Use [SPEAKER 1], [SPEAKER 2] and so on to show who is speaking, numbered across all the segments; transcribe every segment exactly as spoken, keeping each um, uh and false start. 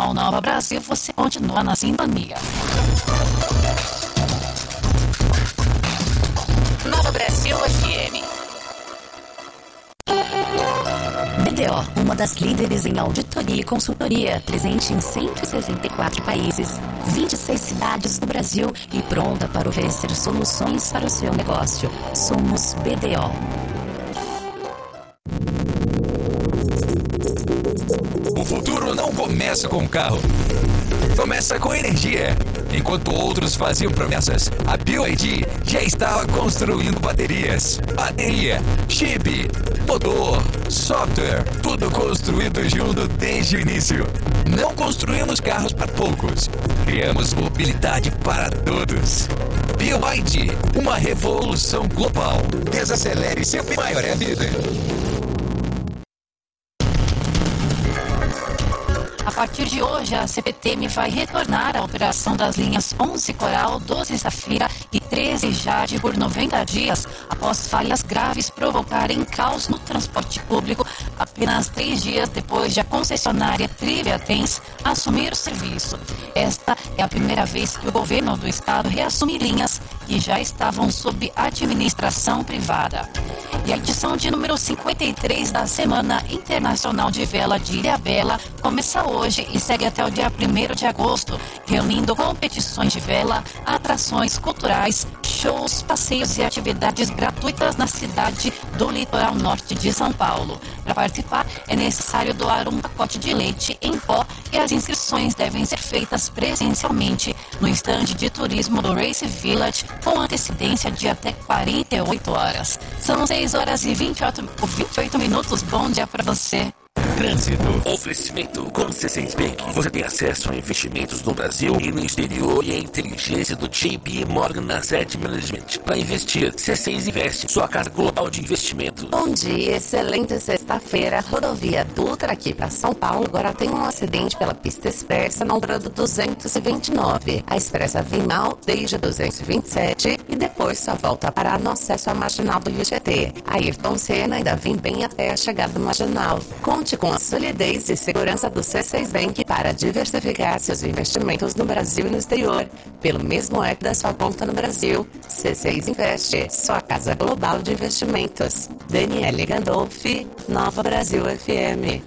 [SPEAKER 1] Jornal Nova Brasil, você continua na sintonia. Nova Brasil F M. B D O, uma das líderes em auditoria e consultoria, presente em cento e sessenta e quatro países, vinte e seis cidades do Brasil e pronta para oferecer soluções para o seu negócio. Somos B D O.
[SPEAKER 2] O futuro não começa com carro, começa com energia. Enquanto outros faziam promessas, a B Y D já estava construindo baterias. Bateria, chip, motor, software, tudo construído junto desde o início. Não construímos carros para poucos, criamos mobilidade para todos. B Y D, uma revolução global. Desacelere, sempre maior é a vida.
[SPEAKER 1] A partir de hoje, a C P T M vai retornar à operação das linhas onze Coral, doze Safira e treze Jade por noventa dias, após falhas graves provocarem caos no transporte público, apenas três dias depois de a concessionária Trivia Tens assumir o serviço. Esta é a primeira vez que o governo do estado reassume linhas que já estavam sob administração privada. E a edição de número cinquenta e três da Semana Internacional de Vela de Ilhabela começa hoje e segue até o dia primeiro de agosto, reunindo competições de vela, atrações culturais, shows, passeios e atividades gratuitas na cidade do litoral norte de São Paulo. Para participar, é necessário doar um pacote de leite em pó e as inscrições devem ser feitas presencialmente no estande de turismo do Race Village com antecedência de até quarenta e oito horas. São seis horas e vinte e oito minutos. Bom dia para você.
[SPEAKER 3] Trânsito. Oferecimento com C seis Bank. Você tem acesso a investimentos no Brasil e no exterior e a inteligência do J P Morgan Asset Management. Para investir, C seis Investe, sua casa global de investimento.
[SPEAKER 4] Bom dia, excelente sexta-feira. Rodovia Dutra aqui para São Paulo. Agora tem um acidente pela pista expressa na altura do duzentos e vinte e nove. A expressa vem mal desde duzentos e vinte e sete e depois só volta a parar no acesso à marginal do I G T. Ayrton Senna ainda vem bem até a chegada do marginal. Conte com a solidez e segurança do C seis Bank para diversificar seus investimentos no Brasil e no exterior. Pelo mesmo app da sua conta no Brasil, C seis Investe, sua casa global de investimentos. Daniele Gandolfi, Nova Brasil F M.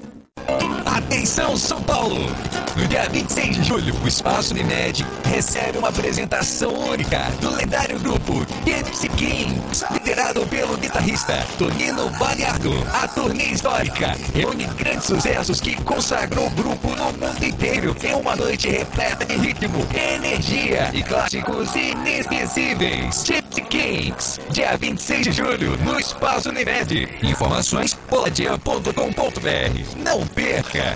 [SPEAKER 2] Atenção, São Paulo! No dia vinte e seis de julho, o Espaço Unimed recebe uma apresentação única do lendário grupo Gypsy Kings, liderado pelo guitarrista Tonino Baliardo. A turnê histórica reúne grandes sucessos que consagrou o grupo no mundo inteiro em uma noite repleta de ritmo, energia e clássicos inesquecíveis. Gypsy Kings, dia vinte e seis de julho, no Espaço Unimed. Informações poladia ponto com ponto b r. Não perca!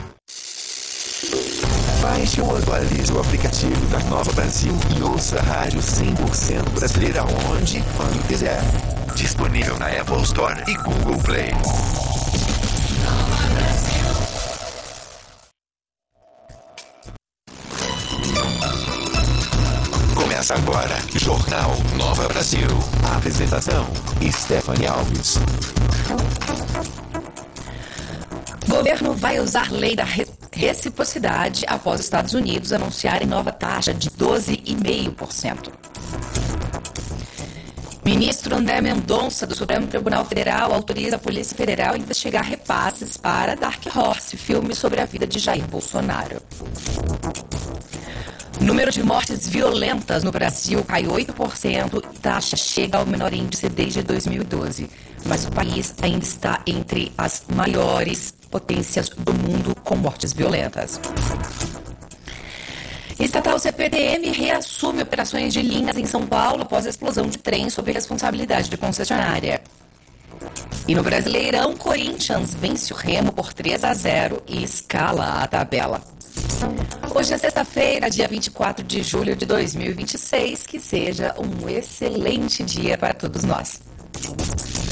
[SPEAKER 5] Baixe ou atualize o aplicativo da Nova Brasil e ouça a rádio cem por cento brasileira onde, quando quiser. Disponível na Apple Store e Google Play. Começa agora, Jornal Nova Brasil. A apresentação, Stephanie Alves.
[SPEAKER 6] O governo vai usar lei da reciprocidade após os Estados Unidos anunciarem nova taxa de doze vírgula cinco por cento. Ministro André Mendonça, do Supremo Tribunal Federal, autoriza a Polícia Federal a investigar repasses para Dark Horse, filme sobre a vida de Jair Bolsonaro. O número de mortes violentas no Brasil cai oito por cento e taxa chega ao menor índice desde dois mil e doze. Mas o país ainda está entre as maiores potências do mundo com mortes violentas. Estatal C P T M reassume operações de linhas em São Paulo após a explosão de trem sob responsabilidade de concessionária. E no Brasileirão, Corinthians vence o Remo por três a zero e escala a tabela. Hoje é sexta-feira, dia vinte e quatro de julho de dois mil e vinte e seis. Que seja um excelente dia para todos nós.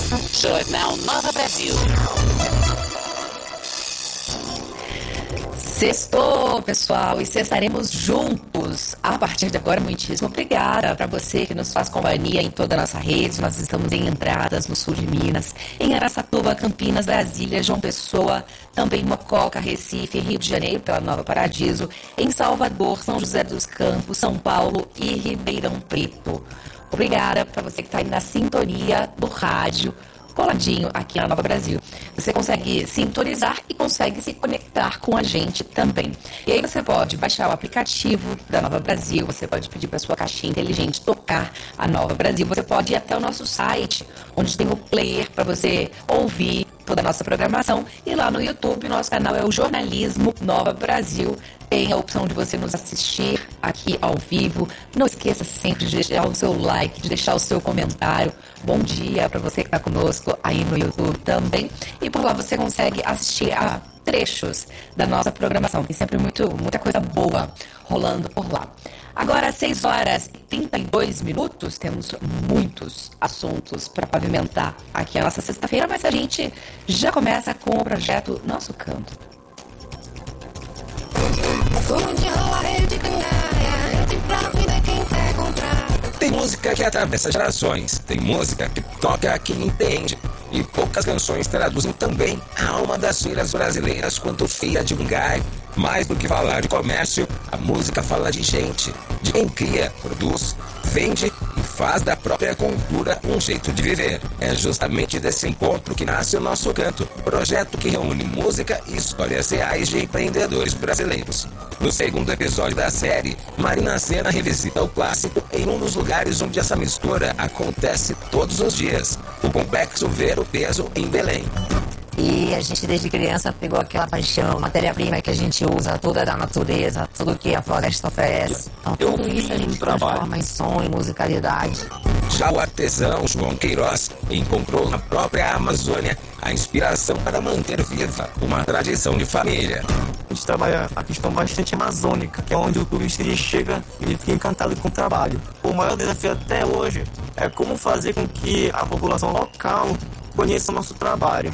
[SPEAKER 1] Jornal Nova Brasil.
[SPEAKER 6] Sextou, pessoal, e sextaremos juntos. A partir de agora, muitíssimo obrigada para você que nos faz companhia em toda a nossa rede. Nós estamos em Entradas, no sul de Minas, em Araçatuba, Campinas, Brasília, João Pessoa, também Mococa, Recife, Rio de Janeiro, pela Nova Paradiso, em Salvador, São José dos Campos, São Paulo e Ribeirão Preto. Obrigada para você que está aí na sintonia do rádio, coladinho aqui na Nova Brasil. Você consegue sintonizar e consegue se conectar com a gente também. E aí você pode baixar o aplicativo da Nova Brasil, você pode pedir para sua caixinha inteligente tocar a Nova Brasil, você pode ir até o nosso site, onde tem o player para você ouvir toda a nossa programação. E lá no YouTube, nosso canal é o Jornalismo Nova Brasil. Tem a opção de você nos assistir aqui ao vivo. Não esqueça sempre de deixar o seu like, de deixar o seu comentário. Bom dia para você que está conosco aí no YouTube também. E por lá você consegue assistir a trechos da nossa programação. Tem sempre muito, muita coisa boa rolando por lá. Agora, às seis horas e trinta e dois minutos, temos muitos assuntos para pavimentar aqui a nossa sexta-feira, mas a gente já começa com o projeto Nosso Canto.
[SPEAKER 2] Tem música que atravessa gerações, tem música que toca quem entende. E poucas canções traduzem também a alma das feiras brasileiras quanto feira de Mungai. Mais do que falar de comércio, a música fala de gente, de quem cria, produz, vende e faz da própria cultura um jeito de viver. É justamente desse encontro que nasce o Nosso Canto, projeto que reúne música e histórias reais de empreendedores brasileiros. No segundo episódio da série, Marina Sena revisita o clássico em um dos lugares onde essa mistura acontece todos os dias, o Complexo Ver o Peso em Belém.
[SPEAKER 7] E a gente desde criança pegou aquela paixão, matéria-prima que a gente usa, toda da natureza, tudo que a floresta oferece. Então tudo isso a gente transforma em som e musicalidade.
[SPEAKER 2] Já o artesão João Queiroz encontrou na própria Amazônia a inspiração para manter viva uma tradição de família.
[SPEAKER 8] A gente trabalha a questão bastante amazônica, que é onde o turista ele chega e ele fica encantado com o trabalho. O maior desafio até hoje é como fazer com que a população local conheça o nosso trabalho.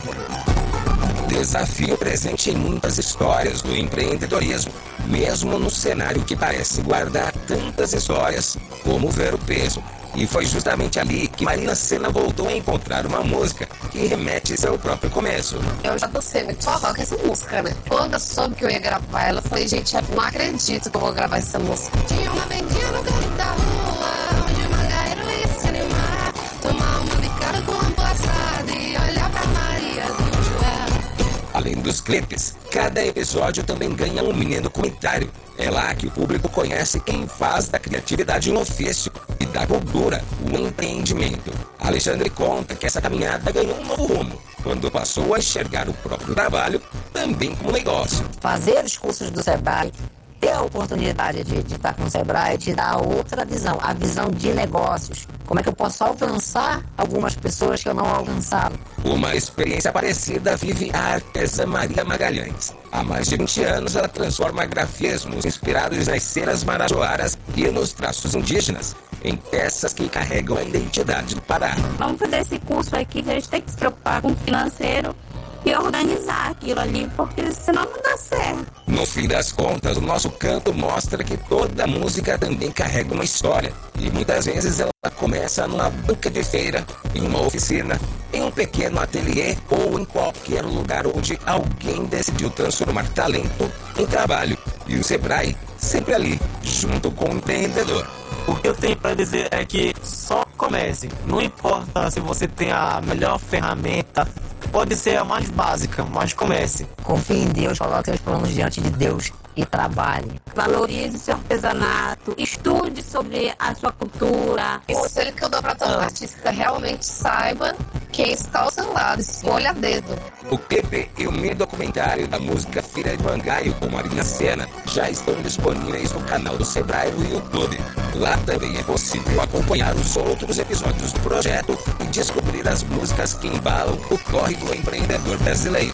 [SPEAKER 2] Desafio presente em muitas histórias do empreendedorismo, mesmo no cenário que parece guardar tantas histórias como Ver o Peso. E foi justamente ali que Marina Sena voltou a encontrar uma música que remete seu próprio começo.
[SPEAKER 4] Eu já gostei muito forró com essa música, né? Quando eu soube que eu ia gravar ela, eu falei, gente, eu não acredito que eu vou gravar essa música. Tinha uma vendinha no canto da rua, onde o mangaeiro ia se animar, tomar uma bicada com uma passada e olhar pra Maria do Joel.
[SPEAKER 2] Além dos clipes, cada episódio também ganha um mini documentário. É lá que o público conhece quem faz da criatividade um ofício e da cultura um empreendimento. Alexandre conta que essa caminhada ganhou um novo rumo quando passou a enxergar o próprio trabalho também como negócio.
[SPEAKER 7] Fazer os cursos do Sebrae, ter a oportunidade de, de estar com o Sebrae, te dá outra visão, a visão de negócios. Como é que eu posso alcançar algumas pessoas que eu não alcançava?
[SPEAKER 2] Uma experiência parecida vive a artesã Maria Magalhães. Há mais de vinte anos ela transforma grafismos inspirados nas cenas marajoaras e nos traços indígenas em peças que carregam a identidade do Pará.
[SPEAKER 9] Vamos fazer esse curso aqui que a gente tem que se preocupar com o financeiro e organizar aquilo ali, porque senão não dá certo.
[SPEAKER 2] No fim das contas, o Nosso Canto mostra que toda música também carrega uma história. E muitas vezes ela começa numa banca de feira, em uma oficina, em um pequeno ateliê ou em qualquer lugar onde alguém decidiu transformar talento em trabalho. E o Sebrae sempre ali, junto com o empreendedor.
[SPEAKER 8] O que eu tenho para dizer é que só comece. Não importa se você tem a melhor ferramenta, pode ser a mais básica, mas comece.
[SPEAKER 7] Confie em Deus, coloque seus planos diante de Deus e trabalhe.
[SPEAKER 9] Valorize seu artesanato, estude sobre a sua cultura.
[SPEAKER 4] O conselho que eu dou para todo artista, realmente saiba quem está ao seu lado, escolha a dedo.
[SPEAKER 2] O clipe e o mini documentário da música Filha de Mangaio com Marina Sena já estão disponíveis no canal do Sebrae no YouTube. Lá também é possível acompanhar os outros episódios do projeto e descobrir as músicas que embalam o corre do empreendedor brasileiro.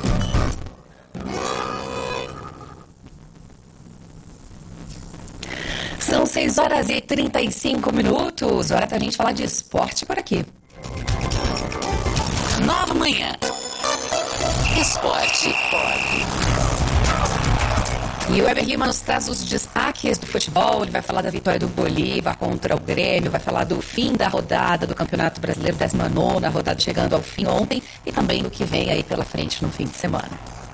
[SPEAKER 6] São seis horas e trinta e cinco minutos. Hora da gente falar de esporte por aqui.
[SPEAKER 1] Nova Manhã. Esporte.
[SPEAKER 6] E o Weber Rima nos traz os destaques do futebol. Ele vai falar da vitória do Bolívar contra o Grêmio, vai falar do fim da rodada do Campeonato Brasileiro, décima nona rodada chegando ao fim ontem, e também do que vem aí pela frente no fim de semana.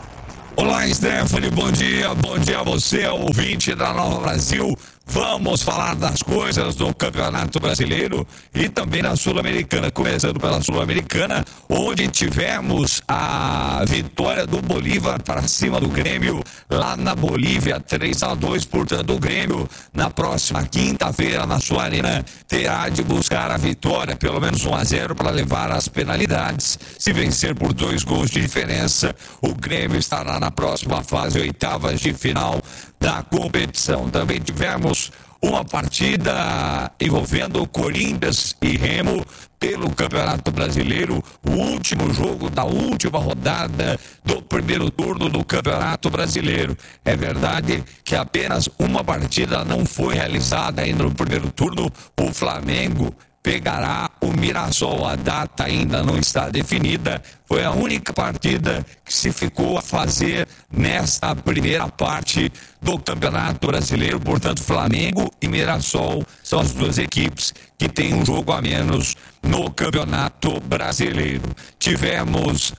[SPEAKER 10] Olá, Stephanie, bom dia, bom dia a você, ouvinte da Nova Brasil. Vamos falar das coisas do Campeonato Brasileiro e também da Sul-Americana, começando pela Sul-Americana, onde tivemos a vitória do Bolívar para cima do Grêmio, lá na Bolívia, três a dois, portanto o Grêmio, na próxima quinta-feira, na sua arena, terá de buscar a vitória, pelo menos um a zero, para levar as penalidades. Se vencer por dois gols de diferença, o Grêmio estará na próxima fase, oitavas de final da competição. Também tivemos uma partida envolvendo Corinthians e Remo pelo Campeonato Brasileiro, o último jogo da última rodada do primeiro turno do Campeonato Brasileiro. É verdade que apenas uma partida não foi realizada ainda no primeiro turno. O Flamengo pegará o Mirassol, a data ainda não está definida. Foi a única partida que se ficou a fazer nesta primeira parte do Campeonato Brasileiro. Portanto, Flamengo e Mirassol são as duas equipes que têm um jogo a menos no Campeonato Brasileiro. Tivemos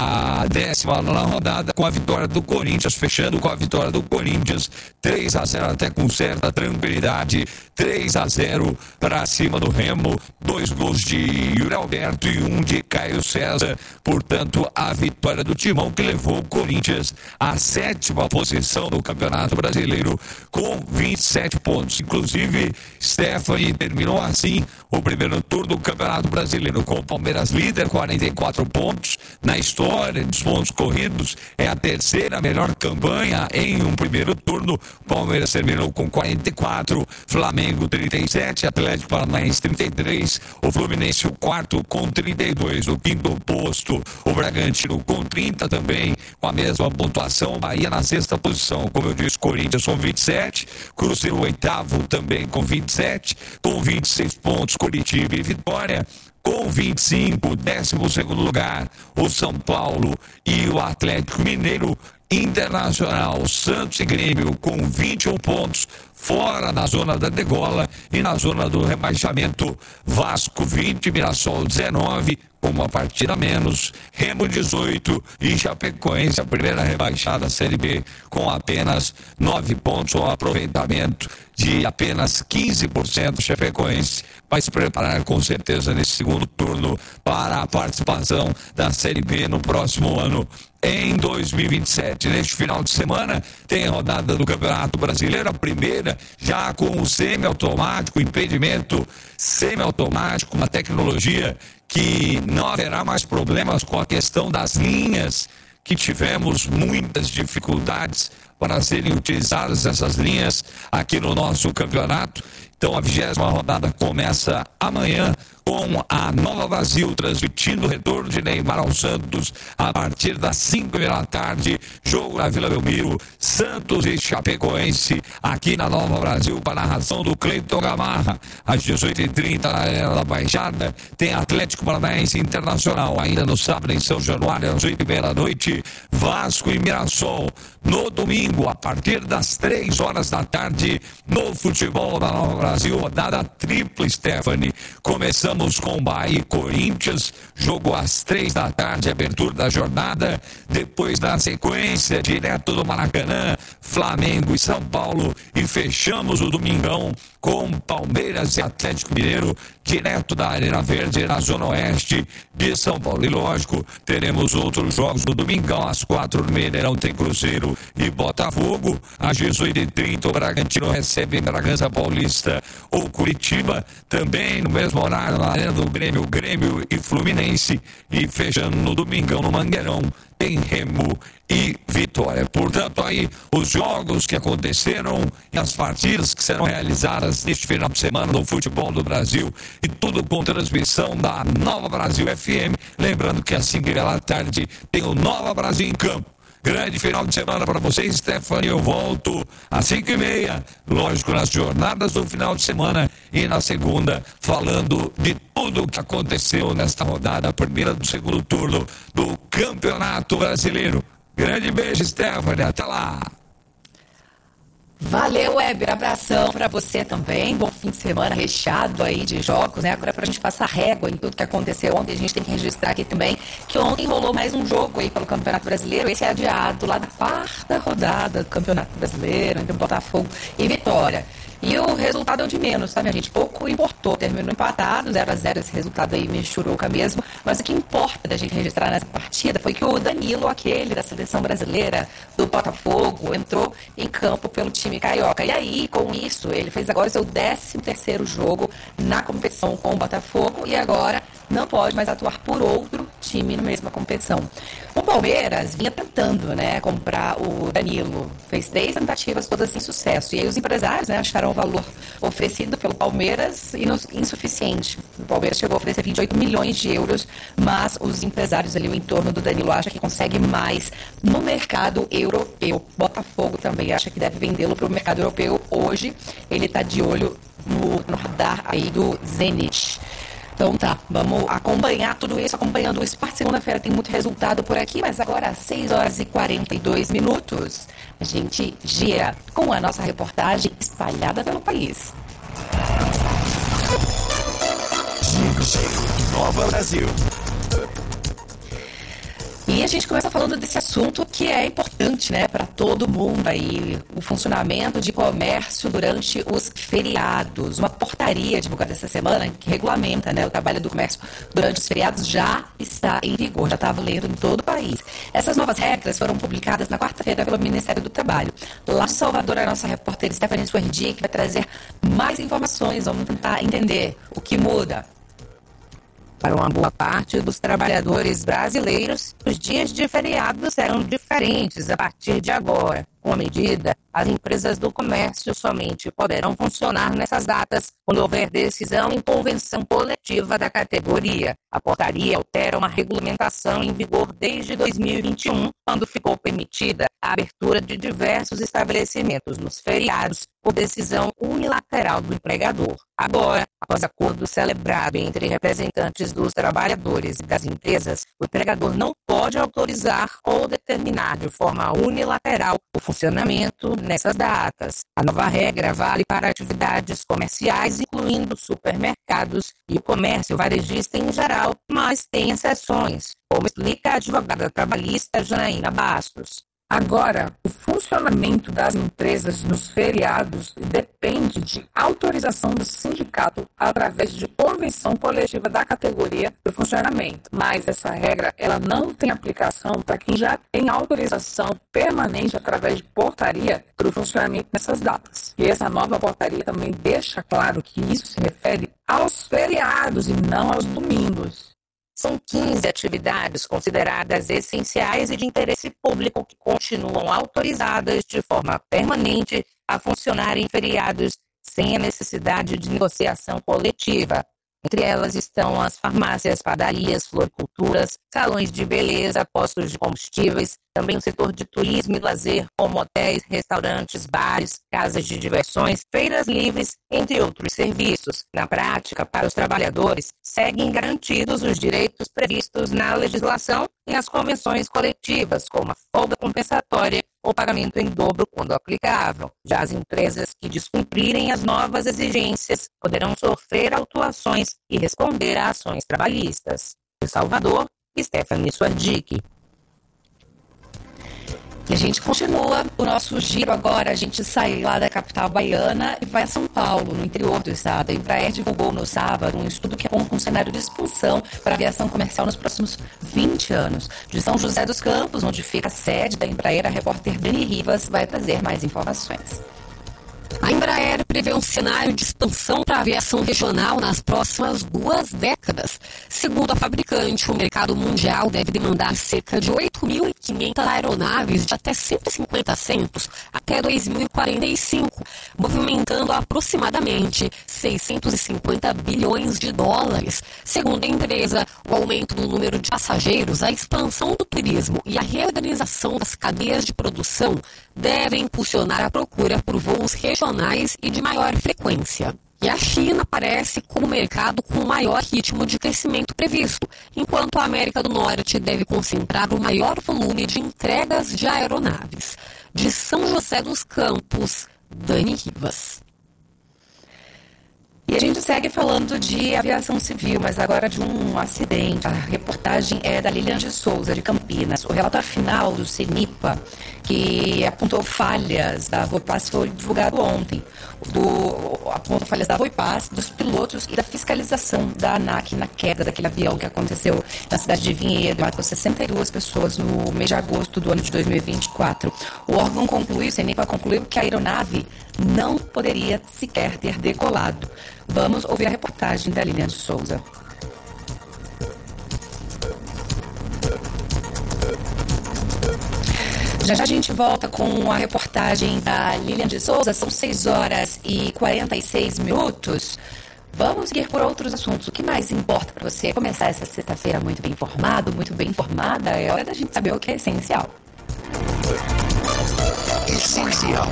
[SPEAKER 10] a décima nona rodada com a vitória do Corinthians, fechando com a vitória do Corinthians, três a zero, até com certa tranquilidade, três a zero para cima do Remo, dois gols de Yuri Alberto e um de Caio César. Portanto, a vitória do Timão, que levou o Corinthians à sétima posição no Campeonato Brasileiro com vinte e sete pontos. Inclusive, Stephanie terminou assim o primeiro turno do Campeonato Brasileiro com o Palmeiras líder, quarenta e quatro pontos. Na história dos pontos corridos, é a terceira melhor campanha em um primeiro turno. O Palmeiras terminou com quarenta e quatro, Flamengo trinta e sete, Atlético Paranaense trinta e três, o Fluminense o quarto com trinta e dois, o quinto posto o Bragantino com trinta também, com a mesma pontuação, Bahia na sexta posição, como eu disse, Corinthians com vinte e sete, Cruzeiro oitavo também com vinte e sete, com vinte e seis pontos, Curitiba e Vitória com vinte e cinco, décimo segundo lugar, o São Paulo e o Atlético Mineiro. Internacional, Santos e Grêmio com vinte e um pontos, fora da zona da degola, e na zona do rebaixamento, Vasco vinte, Mirassol dezenove, com uma partida a menos, Remo dezoito e Chapecoense, a primeira rebaixada Série B, com apenas nove pontos, um aproveitamento de apenas quinze por cento. Chapecoense vai se preparar com certeza nesse segundo turno para a participação da Série B no próximo ano, em dois mil e vinte e sete. Neste final de semana tem a rodada do Campeonato Brasileiro, a primeira já com o semiautomático, impedimento semiautomático, uma tecnologia que não haverá mais problemas com a questão das linhas, que tivemos muitas dificuldades para serem utilizadas essas linhas aqui no nosso campeonato. Então a vigésima rodada começa amanhã com a Nova Brasil transmitindo o retorno de Neymar ao Santos a partir das cinco da tarde, jogo na Vila Belmiro, Santos e Chapecoense aqui na Nova Brasil, para a narração do Cleiton Gamarra. Às dezoito e trinta na Arena da Baixada tem Atlético Paranaense Internacional, ainda no sábado em São Januário às oito e meia da noite, Vasco e Mirassol. No domingo, a partir das três horas da tarde, no futebol da Nova Brasil, rodada tripla, Stephanie. Começamos com Bahia e Corinthians, jogo às três da tarde, abertura da jornada. Depois, na sequência, direto do Maracanã, Flamengo e São Paulo. E fechamos o domingão com Palmeiras e Atlético Mineiro, direto da Arena Verde, na Zona Oeste de São Paulo. E lógico, teremos outros jogos no domingão, às quatro no Mineirão tem Cruzeiro e Botafogo. Às dezoito e trinta o Bragantino recebe em Bragança Paulista ou Curitiba, também no mesmo horário na Arena do Grêmio, Grêmio e Fluminense. E fechando no domingão no Mangueirão tem Remo e Vitória. Portanto, aí os jogos que aconteceram e as partidas que serão realizadas neste final de semana no futebol do Brasil, e tudo com transmissão da Nova Brasil F M. Lembrando que às cinco da tarde tem o Nova Brasil em campo. Grande final de semana para vocês, Stephanie. Eu volto às cinco e meia, lógico, nas jornadas do final de semana, e na segunda, falando de tudo o que aconteceu nesta rodada, a primeira do segundo turno do Campeonato Brasileiro. Grande beijo, Stephanie. Até lá.
[SPEAKER 6] Valeu, Weber. Abração para você também. Bom fim de semana recheado aí de jogos, né? Agora pra gente passar régua em tudo que aconteceu ontem, a gente tem que registrar aqui também que ontem rolou mais um jogo aí pelo Campeonato Brasileiro. Esse é adiado lá da quarta rodada do Campeonato Brasileiro, entre Botafogo e Vitória. E o resultado é o de menos, tá, minha gente? Pouco importou, terminou empatado, zero a zero, esse resultado aí me churuca mesmo. Mas o que importa da gente registrar nessa partida foi que o Danilo, aquele da seleção brasileira do Botafogo, entrou em campo pelo time carioca. E aí, com isso, ele fez agora seu décimo terceiro jogo na competição com o Botafogo e agora não pode mais atuar por outro time na mesma competição. O Palmeiras vinha tentando, né, comprar o Danilo. Fez três tentativas, todas sem sucesso. E aí os empresários, né, acharam o valor oferecido pelo Palmeiras insuficiente. O Palmeiras chegou a oferecer vinte e oito milhões de euros, mas os empresários ali, o entorno do Danilo, acham que consegue mais no mercado europeu. Botafogo também acha que deve vendê-lo para o mercado europeu. Hoje ele está de olho no, no radar aí do Zenit. Então tá, vamos acompanhar tudo isso, acompanhando o esporte. Segunda-feira tem muito resultado por aqui, mas agora às seis horas e quarenta e dois minutos, a gente gira com a nossa reportagem espalhada pelo país.
[SPEAKER 5] Giro, giro, Nova Brasil.
[SPEAKER 6] E a gente começa falando desse assunto que é importante, né, para todo mundo aí, o funcionamento de comércio durante os feriados. Uma portaria divulgada essa semana que regulamenta, né, o trabalho do comércio durante os feriados já está em vigor, já está valendo em todo o país. Essas novas regras foram publicadas na quarta-feira pelo Ministério do Trabalho. Lá de Salvador, a nossa repórter Stephanie Suerdi, que vai trazer mais informações. Vamos tentar entender o que muda.
[SPEAKER 11] Para uma boa parte dos trabalhadores brasileiros, os dias de feriado serão diferentes a partir de agora. Com a medida, as empresas do comércio somente poderão funcionar nessas datas quando houver decisão em convenção coletiva da categoria. A portaria altera uma regulamentação em vigor desde dois mil e vinte e um, quando ficou permitida a abertura de diversos estabelecimentos nos feriados por decisão unilateral do empregador. Agora, após acordo celebrado entre representantes dos trabalhadores e das empresas, o empregador não pode autorizar ou determinar de forma unilateral o funcionamento nessas datas. A nova regra vale para atividades comerciais, incluindo supermercados e o comércio varejista em geral, mas tem exceções, como explica a advogada trabalhista Janaína Bastos.
[SPEAKER 12] Agora, o funcionamento das empresas nos feriados depende de autorização do sindicato através de convenção coletiva da categoria do funcionamento. Mas essa regra ela não tem aplicação para quem já tem autorização permanente através de portaria para o funcionamento nessas datas. E essa nova portaria também deixa claro que isso se refere aos feriados e não aos domingos.
[SPEAKER 11] São quinze atividades consideradas essenciais e de interesse público que continuam autorizadas de forma permanente a funcionar em feriados sem a necessidade de negociação coletiva. Entre elas estão as farmácias, padarias, floriculturas, salões de beleza, postos de combustíveis, também o setor de turismo e lazer, como hotéis, restaurantes, bares, casas de diversões, feiras livres, entre outros serviços. Na prática, para os trabalhadores, seguem garantidos os direitos previstos na legislação e nas convenções coletivas, como a folga compensatória ou pagamento em dobro quando aplicável. Já as empresas que descumprirem as novas exigências poderão sofrer autuações e responder a ações trabalhistas. Em Salvador, Stephanie Suardic.
[SPEAKER 6] E a gente continua o nosso giro agora, a gente sai lá da capital baiana e vai a São Paulo, no interior do estado. A Embraer divulgou no sábado um estudo que aponta um cenário de expansão para a aviação comercial nos próximos vinte anos. De São José dos Campos, onde fica a sede da Embraer, a repórter Dani Rivas vai trazer mais informações.
[SPEAKER 13] A Embraer prevê um cenário de expansão para a aviação regional nas próximas duas décadas. Segundo a fabricante, o mercado mundial deve demandar cerca de oito mil e quinhentas aeronaves de até cento e cinquenta assentos até dois mil e quarenta e cinco, movimentando aproximadamente seiscentos e cinquenta bilhões de dólares. Segundo a empresa, o aumento do número de passageiros, a expansão do turismo e a reorganização das cadeias de produção devem impulsionar a procura por voos regionais e de maior frequência. E a China aparece como o mercado com o maior ritmo de crescimento previsto, enquanto a América do Norte deve concentrar o maior volume de entregas de aeronaves. De São José dos Campos, Dani Rivas.
[SPEAKER 6] E a gente segue falando de aviação civil, mas agora de um acidente. A reportagem é da Lilian de Souza, de Campinas. O relatório final do CENIPA, que apontou falhas da Voipass, foi divulgado ontem. Do, apontou falhas da Voipass, dos pilotos e da fiscalização da ANAC na queda daquele avião que aconteceu na cidade de Vinhedo, matou sessenta e duas pessoas no mês de agosto do ano de dois mil e vinte e quatro. O órgão concluiu, o CENIPA concluiu que a aeronave não poderia sequer ter decolado. Vamos ouvir a reportagem da Lilian de Souza. Já já a gente volta com a reportagem da Lilian de Souza. São seis horas e quarenta e seis minutos. Vamos seguir por outros assuntos. O que mais importa para você começar essa sexta-feira muito bem informado, muito bem informada? É hora da gente saber o que é essencial.
[SPEAKER 5] Essencial.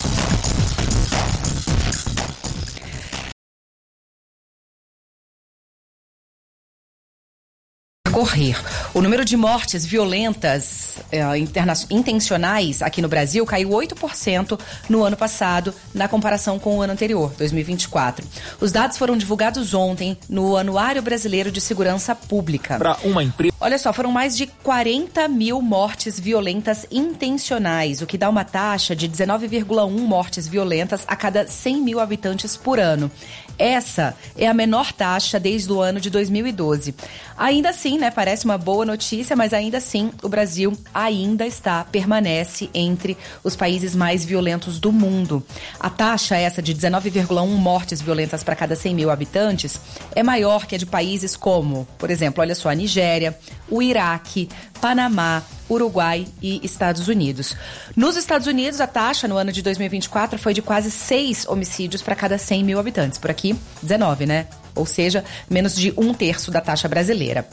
[SPEAKER 6] Correr. O número de mortes violentas eh, interna- intencionais aqui no Brasil caiu oito por cento no ano passado, na comparação com o ano anterior, dois mil e vinte e quatro. Os dados foram divulgados ontem no Anuário Brasileiro de Segurança Pública.
[SPEAKER 14] Para uma empresa.
[SPEAKER 6] Olha só, foram mais de quarenta mil mortes violentas intencionais, o que dá uma taxa de dezenove vírgula um mortes violentas a cada cem mil habitantes por ano. Essa é a menor taxa desde o ano de dois mil e doze. Ainda assim, né, parece uma boa notícia, mas ainda assim o Brasil ainda está, permanece entre os países mais violentos do mundo. A taxa essa de dezenove vírgula um mortes violentas para cada cem mil habitantes é maior que a de países como, por exemplo, olha só, a Nigéria, o Iraque, Panamá, Uruguai e Estados Unidos. Nos Estados Unidos, a taxa no ano de dois mil e vinte e quatro foi de quase seis homicídios para cada cem mil habitantes. Por aqui, dezenove, né? Ou seja, menos de um terço da taxa brasileira.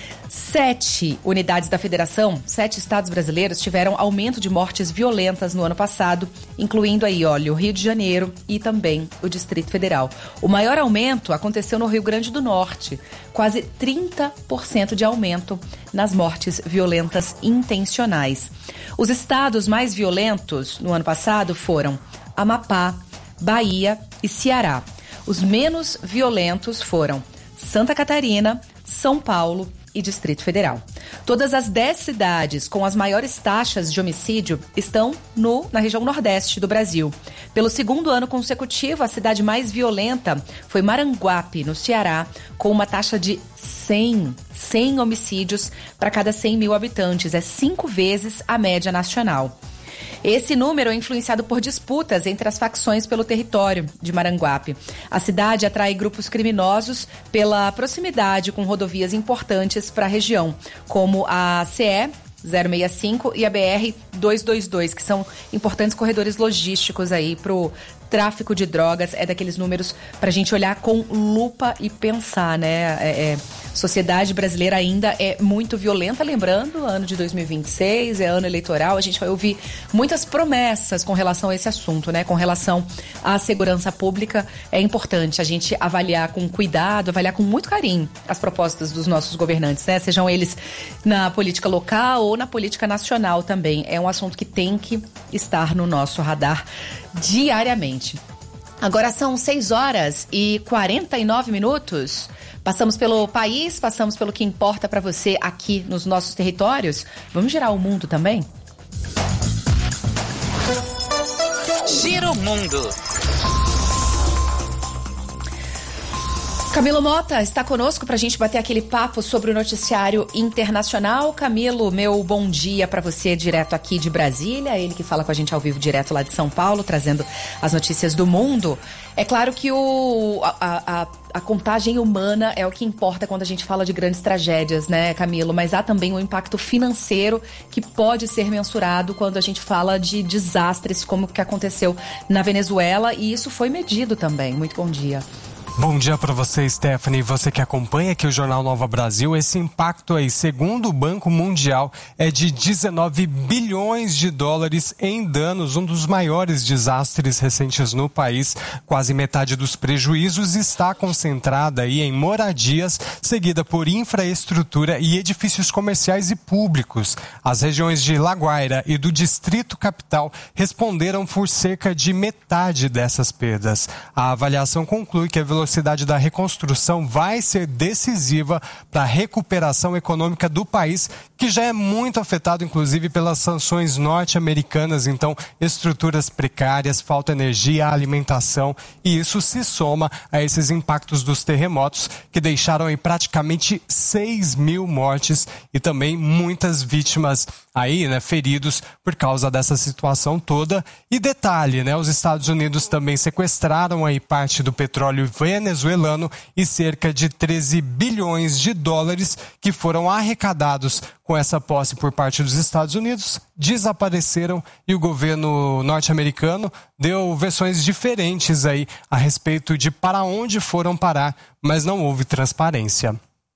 [SPEAKER 6] Sete unidades da federação, sete estados brasileiros tiveram aumento de mortes violentas no ano passado, incluindo aí, olha, o Rio de Janeiro e também o Distrito Federal. O maior aumento aconteceu no Rio Grande do Norte, quase trinta por cento de aumento nas mortes violentas intencionais. Os estados mais violentos no ano passado foram Amapá, Bahia e Ceará. Os menos violentos foram Santa Catarina, São Paulo e Distrito Federal. Todas as dez cidades com as maiores taxas de homicídio estão no, na região nordeste do Brasil. Pelo segundo ano consecutivo, a cidade mais violenta foi Maranguape, no Ceará, com uma taxa de cem, cem homicídios para cada cem mil habitantes. É cinco vezes a média nacional. Esse número é influenciado por disputas entre as facções pelo território de Maranguape. A cidade atrai grupos criminosos pela proximidade com rodovias importantes para a região, como a C E zero seis cinco e a B R duzentos e vinte e dois, que são importantes corredores logísticos aí para o tráfico de drogas. É daqueles números para a gente olhar com lupa e pensar, né? É, é, sociedade brasileira ainda é muito violenta, lembrando, ano de dois mil e vinte e seis, é ano eleitoral, a gente vai ouvir muitas promessas com relação a esse assunto, né? Com relação à segurança pública, é importante a gente avaliar com cuidado, avaliar com muito carinho as propostas dos nossos governantes, né? Sejam eles na política local ou na política nacional também. É um assunto que tem que estar no nosso radar diariamente. Agora são seis horas e quarenta e nove minutos. Passamos pelo país, passamos pelo que importa para você aqui nos nossos territórios. Vamos girar o mundo também?
[SPEAKER 15] Giro Mundo.
[SPEAKER 6] Camilo Mota está conosco para a gente bater aquele papo sobre o noticiário internacional. Camilo, meu bom dia para você direto aqui de Brasília. Ele que fala com a gente ao vivo direto lá de São Paulo, trazendo as notícias do mundo. É claro que o, a, a, a contagem humana é o que importa quando a gente fala de grandes tragédias, né, Camilo? Mas há também um impacto financeiro que pode ser mensurado quando a gente fala de desastres como o que aconteceu na Venezuela, e isso foi medido também. Muito bom dia.
[SPEAKER 14] Bom dia para você, Stephanie. Você que acompanha aqui o Jornal Nova Brasil, esse impacto aí, segundo o Banco Mundial, é de dezenove bilhões de dólares em danos, um dos maiores desastres recentes no país. Quase metade dos prejuízos está concentrada aí em moradias, seguida por infraestrutura e edifícios comerciais e públicos. As regiões de Laguaira e do Distrito Capital responderam por cerca de metade dessas perdas. A avaliação conclui que a velocidade da reconstrução vai ser decisiva para a recuperação econômica do país, que já é muito afetado, inclusive, pelas sanções norte-americanas. Então, estruturas precárias, falta de energia, alimentação, e isso se soma a esses impactos dos terremotos, que deixaram aí praticamente seis mil mortes e também muitas vítimas aí, né, feridos por causa dessa situação toda. E detalhe, né, os Estados Unidos também sequestraram aí parte do petróleo venezuelano e cerca de treze bilhões de dólares que foram arrecadados com essa posse por parte dos Estados Unidos desapareceram, e o governo norte-americano deu versões diferentes aí a respeito de para onde foram parar, mas não houve transparência.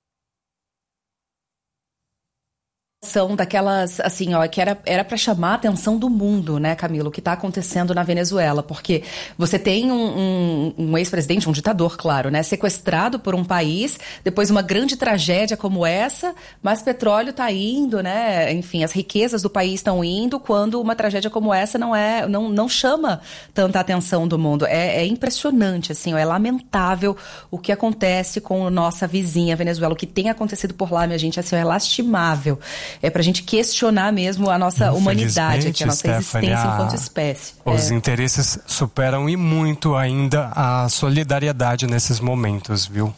[SPEAKER 6] São daquelas, assim, ó, que era era para chamar a atenção do mundo, né, Camilo, o que está acontecendo na Venezuela, porque você tem um, um, um ex-presidente, um ditador, claro, né, sequestrado por um país, depois uma grande tragédia como essa, mas petróleo está indo, né, enfim, as riquezas do país estão indo, quando uma tragédia como essa não é, não, não chama tanta atenção do mundo. É, é impressionante, assim, ó, é lamentável o que acontece com a nossa vizinha Venezuela, o que tem acontecido por lá, minha gente, assim, é lastimável. É pra gente questionar mesmo a nossa humanidade aqui, a nossa Stephanie, existência a... enquanto espécie.
[SPEAKER 14] Os
[SPEAKER 6] é.
[SPEAKER 14] interesses superam e muito ainda a solidariedade nesses momentos, viu?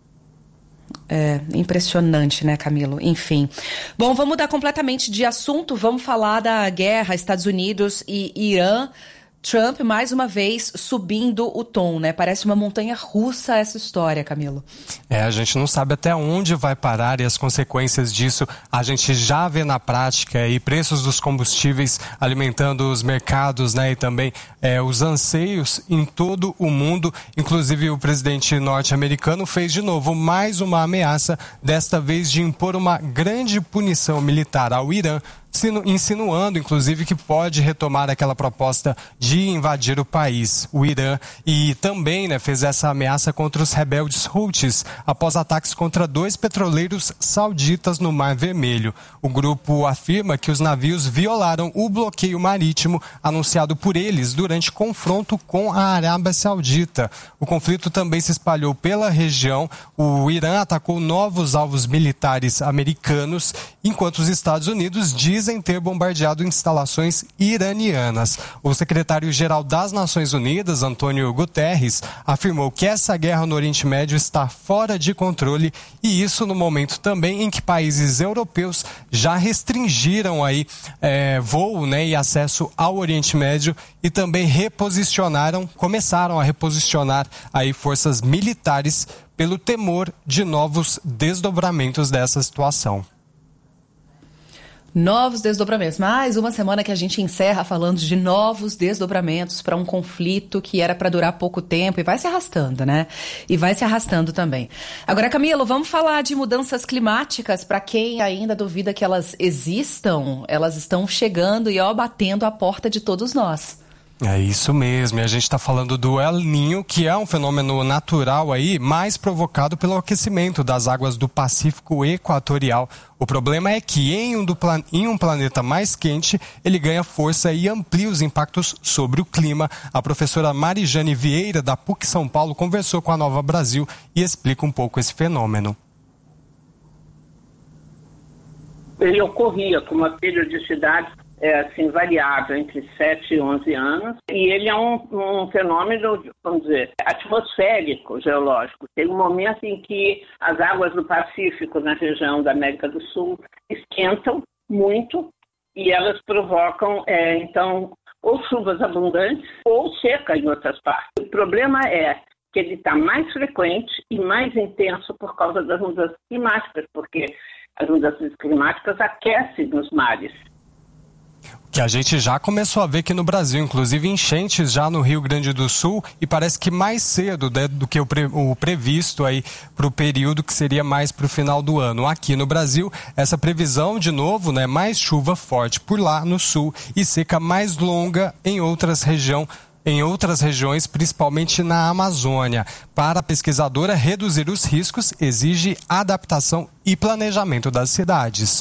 [SPEAKER 6] É impressionante, né, Camilo? Enfim. Bom, vamos mudar completamente de assunto. Vamos falar da guerra Estados Unidos e Irã. Trump, mais uma vez, subindo o tom, né? Parece uma montanha russa essa história, Camilo.
[SPEAKER 14] É, a gente não sabe até onde vai parar, e as consequências disso a gente já vê na prática, e preços dos combustíveis alimentando os mercados, né? E também é, os anseios em todo o mundo. Inclusive, o presidente norte-americano fez de novo mais uma ameaça, desta vez de impor uma grande punição militar ao Irã, insinuando, inclusive, que pode retomar aquela proposta de invadir o país, o Irã, e também, né, fez essa ameaça contra os rebeldes Houthis após ataques contra dois petroleiros sauditas no Mar Vermelho. O grupo afirma que os navios violaram o bloqueio marítimo anunciado por eles durante confronto com a Arábia Saudita. O conflito também se espalhou pela região. O Irã atacou novos alvos militares americanos, enquanto os Estados Unidos dizem ter bombardeado instalações iranianas. O secretário-geral das Nações Unidas, Antônio Guterres, afirmou que essa guerra no Oriente Médio está fora de controle, e isso no momento também em que países europeus já restringiram aí é, voo, né, e acesso ao Oriente Médio, e também reposicionaram, começaram a reposicionar aí forças militares pelo temor de novos desdobramentos dessa situação.
[SPEAKER 6] Novos desdobramentos. Mais uma semana que a gente encerra falando de novos desdobramentos para um conflito que era para durar pouco tempo e vai se arrastando, né? E vai se arrastando também. Agora, Camilo, vamos falar de mudanças climáticas. Para quem ainda duvida que elas existam, elas estão chegando e ó, batendo a porta de todos nós.
[SPEAKER 14] É isso mesmo, e a gente está falando do El Niño, que é um fenômeno natural aí, mais provocado pelo aquecimento das águas do Pacífico Equatorial. O problema é que em um, do plan... em um planeta mais quente, ele ganha força e amplia os impactos sobre o clima. A professora Marijane Vieira, da P U C São Paulo, conversou com a Nova Brasil e explica um pouco esse fenômeno.
[SPEAKER 16] Ele ocorria com uma periodicidade é, assim, variável entre sete e onze anos, e ele é um, um fenômeno, vamos dizer, atmosférico, geológico. Tem um momento em que as águas do Pacífico, na região da América do Sul, esquentam muito e elas provocam, é, então, ou chuvas abundantes ou seca em outras partes. O problema é que ele está mais frequente e mais intenso por causa das mudanças climáticas, porque as mudanças climáticas aquecem nos mares.
[SPEAKER 14] Que a gente já começou a ver aqui no Brasil, inclusive enchentes já no Rio Grande do Sul, e parece que mais cedo, né, do que o, pre, o previsto aí para o período que seria mais para o final do ano. Aqui no Brasil, essa previsão de novo, né, mais chuva forte por lá no sul e seca mais longa em outras regiões. Em outras regiões, principalmente na Amazônia. Para a pesquisadora, reduzir os riscos exige adaptação e planejamento das cidades.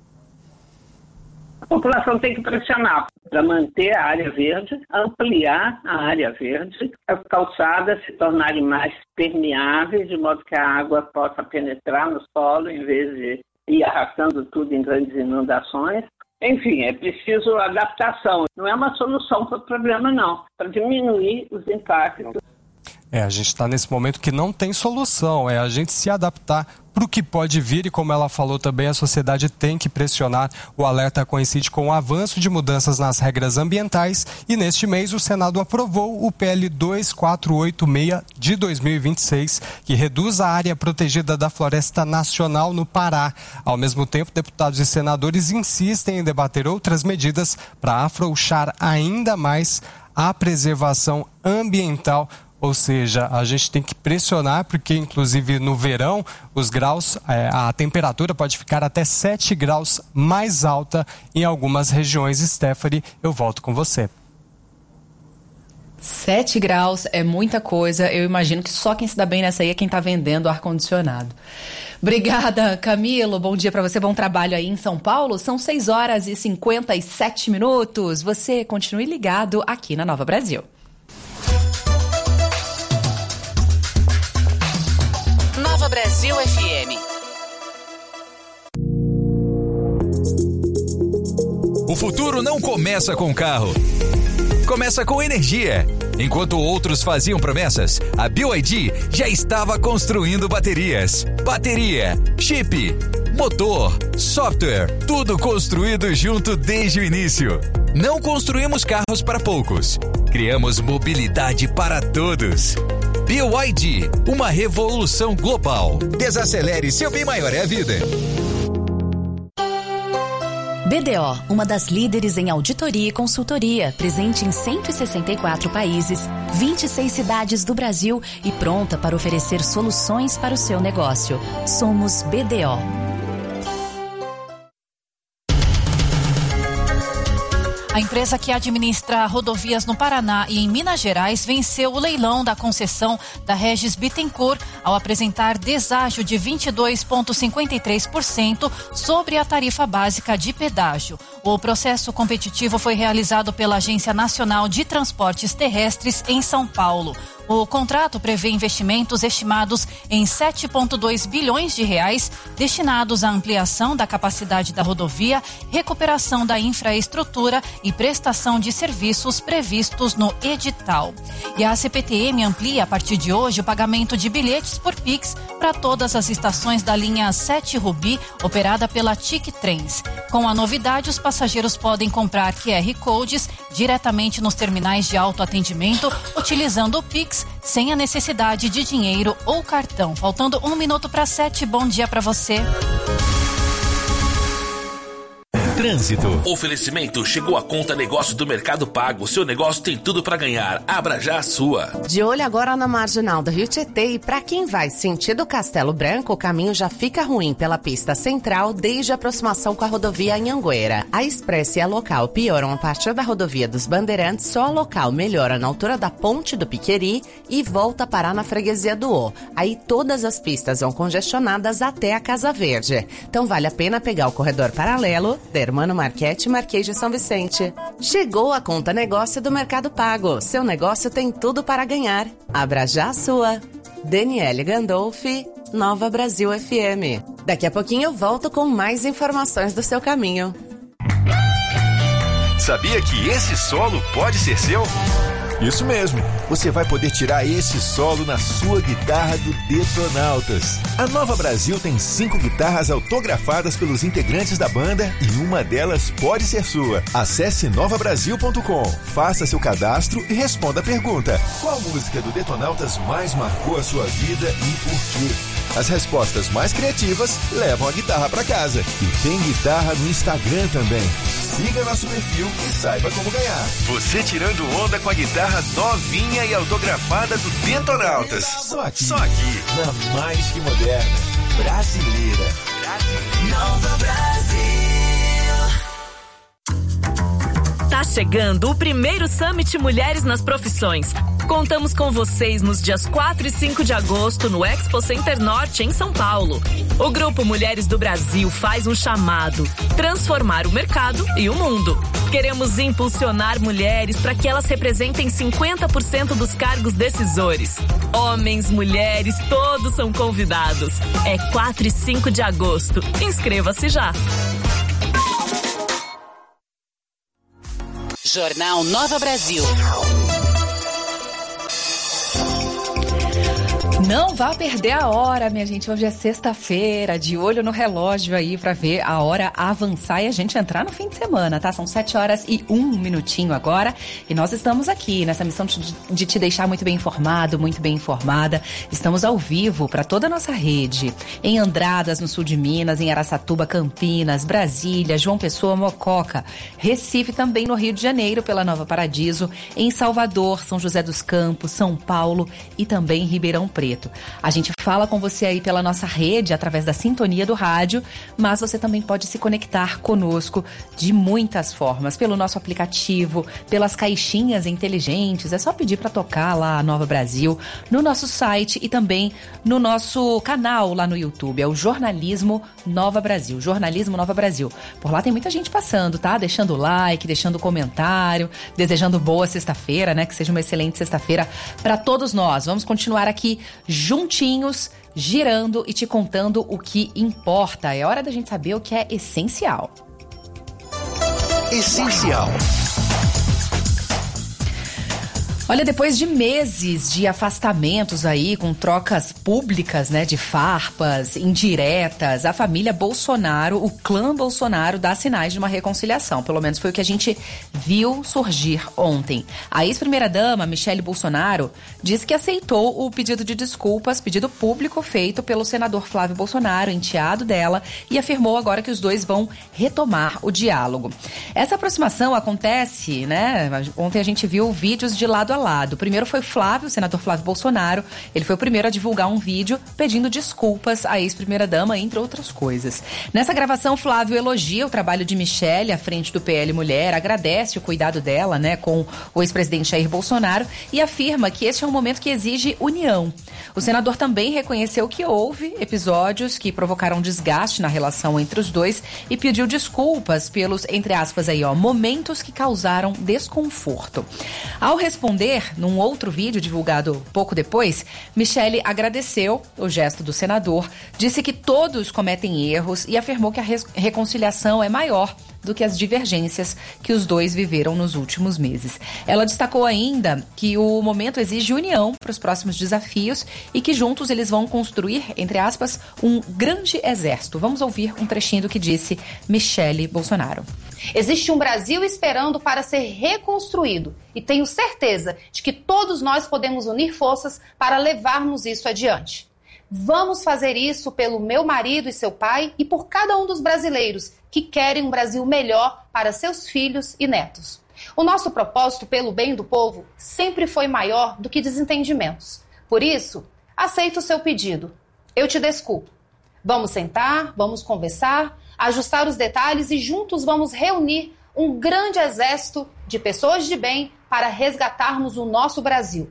[SPEAKER 16] A população tem que pressionar para manter a área verde, ampliar a área verde, as calçadas se tornarem mais permeáveis, de modo que a água possa penetrar no solo em vez de ir arrastando tudo em grandes inundações. Enfim, é preciso adaptação. Não é uma solução para o problema, não. Para diminuir os impactos.
[SPEAKER 14] É, a gente está nesse momento que não tem solução. É a gente se adaptar para o que pode vir e, como ela falou também, a sociedade tem que pressionar. O alerta coincide com o avanço de mudanças nas regras ambientais e, neste mês, o Senado aprovou o P L dois quatro oito seis de dois mil e vinte e seis, que reduz a área protegida da Floresta Nacional no Pará. Ao mesmo tempo, deputados e senadores insistem em debater outras medidas para afrouxar ainda mais a preservação ambiental. Ou seja, a gente tem que pressionar, porque inclusive no verão os graus, é, a temperatura pode ficar até sete graus mais alta em algumas regiões. Stephanie, eu volto com você.
[SPEAKER 6] sete graus é muita coisa. Eu imagino que só quem se dá bem nessa aí é quem está vendendo ar-condicionado. Obrigada, Camilo. Bom dia para você, bom trabalho aí em São Paulo. São seis horas e cinquenta e sete minutos. Você continue ligado aqui na Nova Brasil.
[SPEAKER 15] Nova Brasil F M.
[SPEAKER 2] O futuro não começa com carro. Começa com energia. Enquanto outros faziam promessas, a B Y D já estava construindo baterias. Bateria, chip, motor, software, tudo construído junto desde o início. Não construímos carros para poucos. Criamos mobilidade para todos. B Y D, uma revolução global. Desacelere, seu bem maior é a vida.
[SPEAKER 17] B D O, uma das líderes em auditoria e consultoria, presente em cento e sessenta e quatro países, vinte e seis cidades do Brasil e pronta para oferecer soluções para o seu negócio. Somos B D O.
[SPEAKER 1] A empresa que administra rodovias no Paraná e em Minas Gerais venceu o leilão da concessão da Regis Bittencourt ao apresentar deságio de vinte e dois vírgula cinquenta e três por cento sobre a tarifa básica de pedágio. O processo competitivo foi realizado pela Agência Nacional de Transportes Terrestres em São Paulo. O contrato prevê investimentos estimados em sete vírgula dois bilhões de reais, destinados à ampliação da capacidade da rodovia, recuperação da infraestrutura e prestação de serviços previstos no edital. E a C P T M amplia a partir de hoje o pagamento de bilhetes por Pix para todas as estações da linha sete Rubi, operada pela T I C Trens. Com a novidade, os passageiros podem comprar Q R Codes diretamente nos terminais de autoatendimento, utilizando o Pix sem a necessidade de dinheiro ou cartão. Faltando um minuto para sete, bom dia para você.
[SPEAKER 3] Trânsito. Oferecimento chegou a conta negócio do Mercado Pago. Seu negócio tem tudo para ganhar. Abra já a sua.
[SPEAKER 4] De olho agora na marginal do Rio Tietê, e para quem vai sentido Castelo Branco, o caminho já fica ruim pela pista central desde a aproximação com a rodovia Anhanguera. A expressa e a local pioram a partir da rodovia dos Bandeirantes, só a local melhora na altura da ponte do Piqueri e volta a parar na freguesia do O. Aí todas as pistas vão congestionadas até a Casa Verde. Então vale a pena pegar o corredor paralelo, Hermano Marquete e Marquês de São Vicente. Chegou a conta negócio do Mercado Pago. Seu negócio tem tudo para ganhar. Abra já a sua. Daniele Gandolfi, Nova Brasil F M. Daqui a pouquinho eu volto com mais informações do seu caminho.
[SPEAKER 5] Sabia que esse solo pode ser seu? Isso mesmo, você vai poder tirar esse solo na sua guitarra do Detonautas. A Nova Brasil tem cinco guitarras autografadas pelos integrantes da banda e uma delas pode ser sua. Acesse nova brasil ponto com, faça seu cadastro e responda a pergunta: qual música do Detonautas mais marcou a sua vida e por quê? As respostas mais criativas levam a guitarra para casa. E tem guitarra no Instagram também. Siga nosso perfil e saiba como ganhar. Você tirando onda com a guitarra novinha e autografada do Detonautas. Só aqui, Só aqui. na mais que moderna, brasileira.
[SPEAKER 18] Nova Brasil. Tá chegando o primeiro Summit Mulheres nas Profissões. Contamos com vocês nos dias quatro e cinco de agosto no Expo Center Norte, em São Paulo. O Grupo Mulheres do Brasil faz um chamado: transformar o mercado e o mundo. Queremos impulsionar mulheres para que elas representem cinquenta por cento dos cargos decisores. Homens, mulheres, todos são convidados. É quatro e cinco de agosto. Inscreva-se já.
[SPEAKER 15] Jornal Nova Brasil.
[SPEAKER 6] Não vá perder a hora, minha gente. Hoje é sexta-feira, de olho no relógio aí pra ver a hora avançar e a gente entrar no fim de semana, tá? São sete horas e um minutinho agora e nós estamos aqui nessa missão de, de te deixar muito bem informado, muito bem informada. Estamos ao vivo para toda a nossa rede, em Andradas, no sul de Minas, em Araçatuba, Campinas, Brasília, João Pessoa, Mococa, Recife, também no Rio de Janeiro, pela Nova Paradiso, em Salvador, São José dos Campos, São Paulo e também em Ribeirão Preto. A gente fala com você aí pela nossa rede, através da sintonia do rádio, mas você também pode se conectar conosco de muitas formas, pelo nosso aplicativo, pelas caixinhas inteligentes. É só pedir para tocar lá a Nova Brasil, no nosso site e também no nosso canal lá no YouTube. É o Jornalismo Nova Brasil. Jornalismo Nova Brasil. Por lá tem muita gente passando, tá? Deixando like, deixando comentário, desejando boa sexta-feira, né? Que seja uma excelente sexta-feira para todos nós. Vamos continuar aqui juntinhos, girando e te contando o que importa. É hora da gente saber o que é essencial.
[SPEAKER 5] Essencial.
[SPEAKER 6] Olha, depois de meses de afastamentos aí, com trocas públicas, né, de farpas, indiretas, a família Bolsonaro, o clã Bolsonaro, dá sinais de uma reconciliação. Pelo menos foi o que a gente viu surgir ontem. A ex-primeira-dama, Michele Bolsonaro, disse que aceitou o pedido de desculpas, pedido público feito pelo senador Flávio Bolsonaro, enteado dela, e afirmou agora que os dois vão retomar o diálogo. Essa aproximação acontece, né, ontem a gente viu vídeos de lado a lado. O primeiro foi Flávio, o senador Flávio Bolsonaro. Ele foi o primeiro a divulgar um vídeo pedindo desculpas à ex-primeira-dama, entre outras coisas. Nessa gravação, Flávio elogia o trabalho de Michele à frente do P L Mulher, agradece o cuidado dela, né, com o ex-presidente Jair Bolsonaro e afirma que este é um momento que exige união. O senador também reconheceu que houve episódios que provocaram desgaste na relação entre os dois e pediu desculpas pelos, entre aspas aí, ó, momentos que causaram desconforto. Ao responder num outro vídeo divulgado pouco depois, Michele agradeceu o gesto do senador, disse que todos cometem erros e afirmou que a re- reconciliação é maior do que as divergências que os dois viveram nos últimos meses. Ela destacou ainda que o momento exige união para os próximos desafios e que juntos eles vão construir, entre aspas, um grande exército. Vamos ouvir um trechinho do que disse Michele Bolsonaro.
[SPEAKER 19] Existe um Brasil esperando para ser reconstruído e tenho certeza de que todos nós podemos unir forças para levarmos isso adiante. Vamos fazer isso pelo meu marido e seu pai e por cada um dos brasileiros que querem um Brasil melhor para seus filhos e netos. O nosso propósito pelo bem do povo sempre foi maior do que desentendimentos. Por isso, aceito o seu pedido. Eu te desculpo. Vamos sentar, vamos conversar, ajustar os detalhes e juntos vamos reunir um grande exército de pessoas de bem para resgatarmos o nosso Brasil.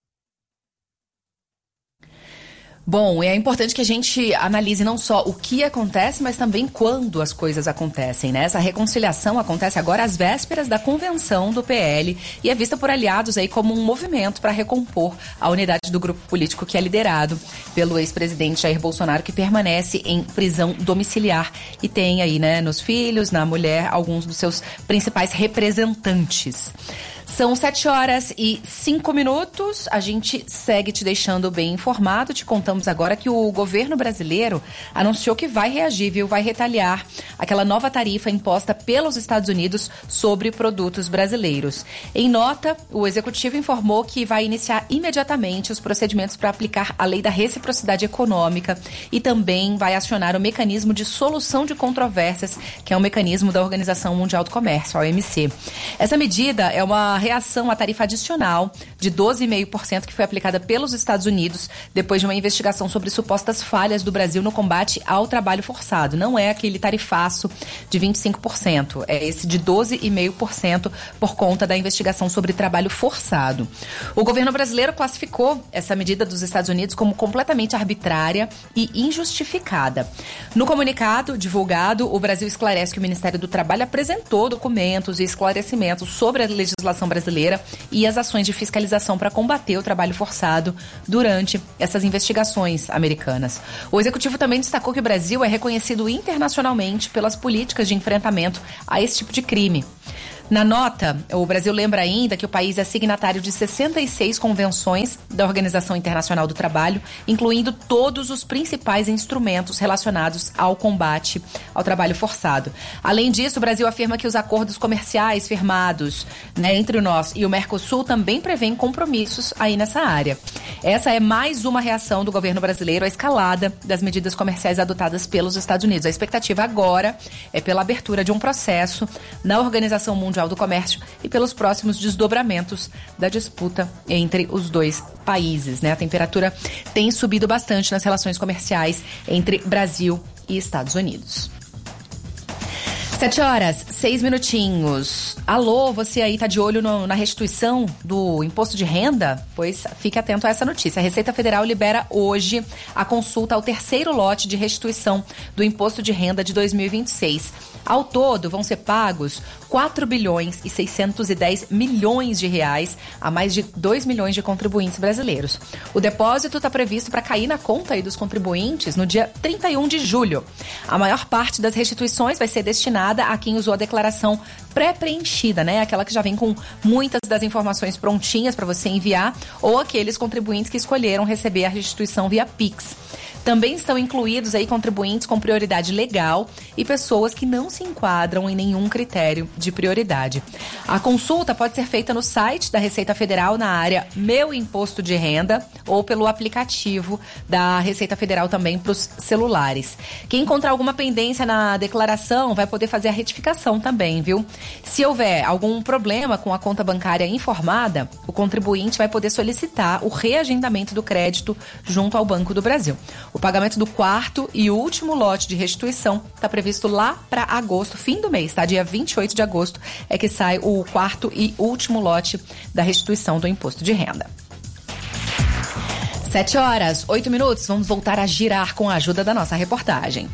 [SPEAKER 6] Bom, é importante que a gente analise não só o que acontece, mas também quando as coisas acontecem, né? Essa reconciliação acontece agora às vésperas da convenção do P L e é vista por aliados aí como um movimento para recompor a unidade do grupo político que é liderado pelo ex-presidente Jair Bolsonaro, que permanece em prisão domiciliar e tem aí, né, nos filhos, na mulher, alguns dos seus principais representantes. São sete horas e cinco minutos. A gente segue te deixando bem informado. Te contamos agora que o governo brasileiro anunciou que vai reagir, viu? Vai retaliar aquela nova tarifa imposta pelos Estados Unidos sobre produtos brasileiros. Em nota, o executivo informou que vai iniciar imediatamente os procedimentos para aplicar a lei da reciprocidade econômica e também vai acionar o mecanismo de solução de controvérsias, que é um mecanismo da Organização Mundial do Comércio, a O M C. Essa medida é uma reação à tarifa adicional de doze vírgula cinco por cento que foi aplicada pelos Estados Unidos depois de uma investigação sobre supostas falhas do Brasil no combate ao trabalho forçado. Não é aquele tarifaço de vinte e cinco por cento, é esse de doze vírgula cinco por cento por conta da investigação sobre trabalho forçado. O governo brasileiro classificou essa medida dos Estados Unidos como completamente arbitrária e injustificada. No comunicado divulgado, o Brasil esclarece que o Ministério do Trabalho apresentou documentos e esclarecimentos sobre a legislação brasileira e as ações de fiscalização para combater o trabalho forçado durante essas investigações americanas. O executivo também destacou que o Brasil é reconhecido internacionalmente pelas políticas de enfrentamento a esse tipo de crime. Na nota, o Brasil lembra ainda que o país é signatário de sessenta e seis convenções da Organização Internacional do Trabalho, incluindo todos os principais instrumentos relacionados ao combate ao trabalho forçado. Além disso, o Brasil afirma que os acordos comerciais firmados, né, entre nós e o Mercosul também prevêem compromissos aí nessa área. Essa é mais uma reação do governo brasileiro à escalada das medidas comerciais adotadas pelos Estados Unidos. A expectativa agora é pela abertura de um processo na Organização Mundial do Comércio e pelos próximos desdobramentos da disputa entre os dois países, né? A temperatura tem subido bastante nas relações comerciais entre Brasil e Estados Unidos. Sete horas, seis minutinhos. Alô, você aí tá de olho no, na restituição do imposto de renda? Pois fique atento a essa notícia. A Receita Federal libera hoje a consulta ao terceiro lote de restituição do imposto de renda de dois mil e vinte e seis. Ao todo, vão ser pagos quatro bilhões e seiscentos e dez milhões de reais a mais de dois milhões de contribuintes brasileiros. O depósito está previsto para cair na conta aí dos contribuintes no dia trinta e um de julho. A maior parte das restituições vai ser destinada a quem usou a declaração pré-preenchida, né? Aquela que já vem com muitas das informações prontinhas para você enviar, ou aqueles contribuintes que escolheram receber a restituição via Pix. Também estão incluídos aí contribuintes com prioridade legal e pessoas que não se enquadram em nenhum critério de prioridade. A consulta pode ser feita no site da Receita Federal na área Meu Imposto de Renda ou pelo aplicativo da Receita Federal também para os celulares. Quem encontrar alguma pendência na declaração vai poder fazer a retificação também, viu? Se houver algum problema com a conta bancária informada, o contribuinte vai poder solicitar o reagendamento do crédito junto ao Banco do Brasil. O pagamento do quarto e último lote de restituição está previsto lá para agosto, fim do mês, tá? Dia vinte e oito de agosto é que sai o quarto e último lote da restituição do imposto de renda. Sete horas, oito minutos. Vamos voltar a girar com a ajuda da nossa reportagem.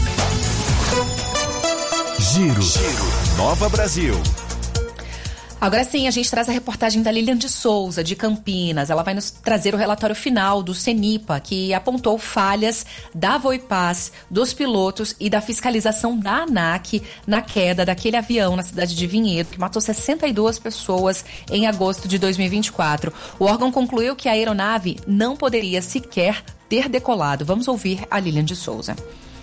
[SPEAKER 5] Giro, Giro. Nova Brasil.
[SPEAKER 6] Agora sim, a gente traz a reportagem da Lilian de Souza, de Campinas. Ela vai nos trazer o relatório final do CENIPA, que apontou falhas da Voipaz, dos pilotos e da fiscalização da ANAC na queda daquele avião na cidade de Vinhedo, que matou sessenta e duas pessoas em agosto de dois mil e vinte e quatro. O órgão concluiu que a aeronave não poderia sequer ter decolado. Vamos ouvir a Lilian de Souza.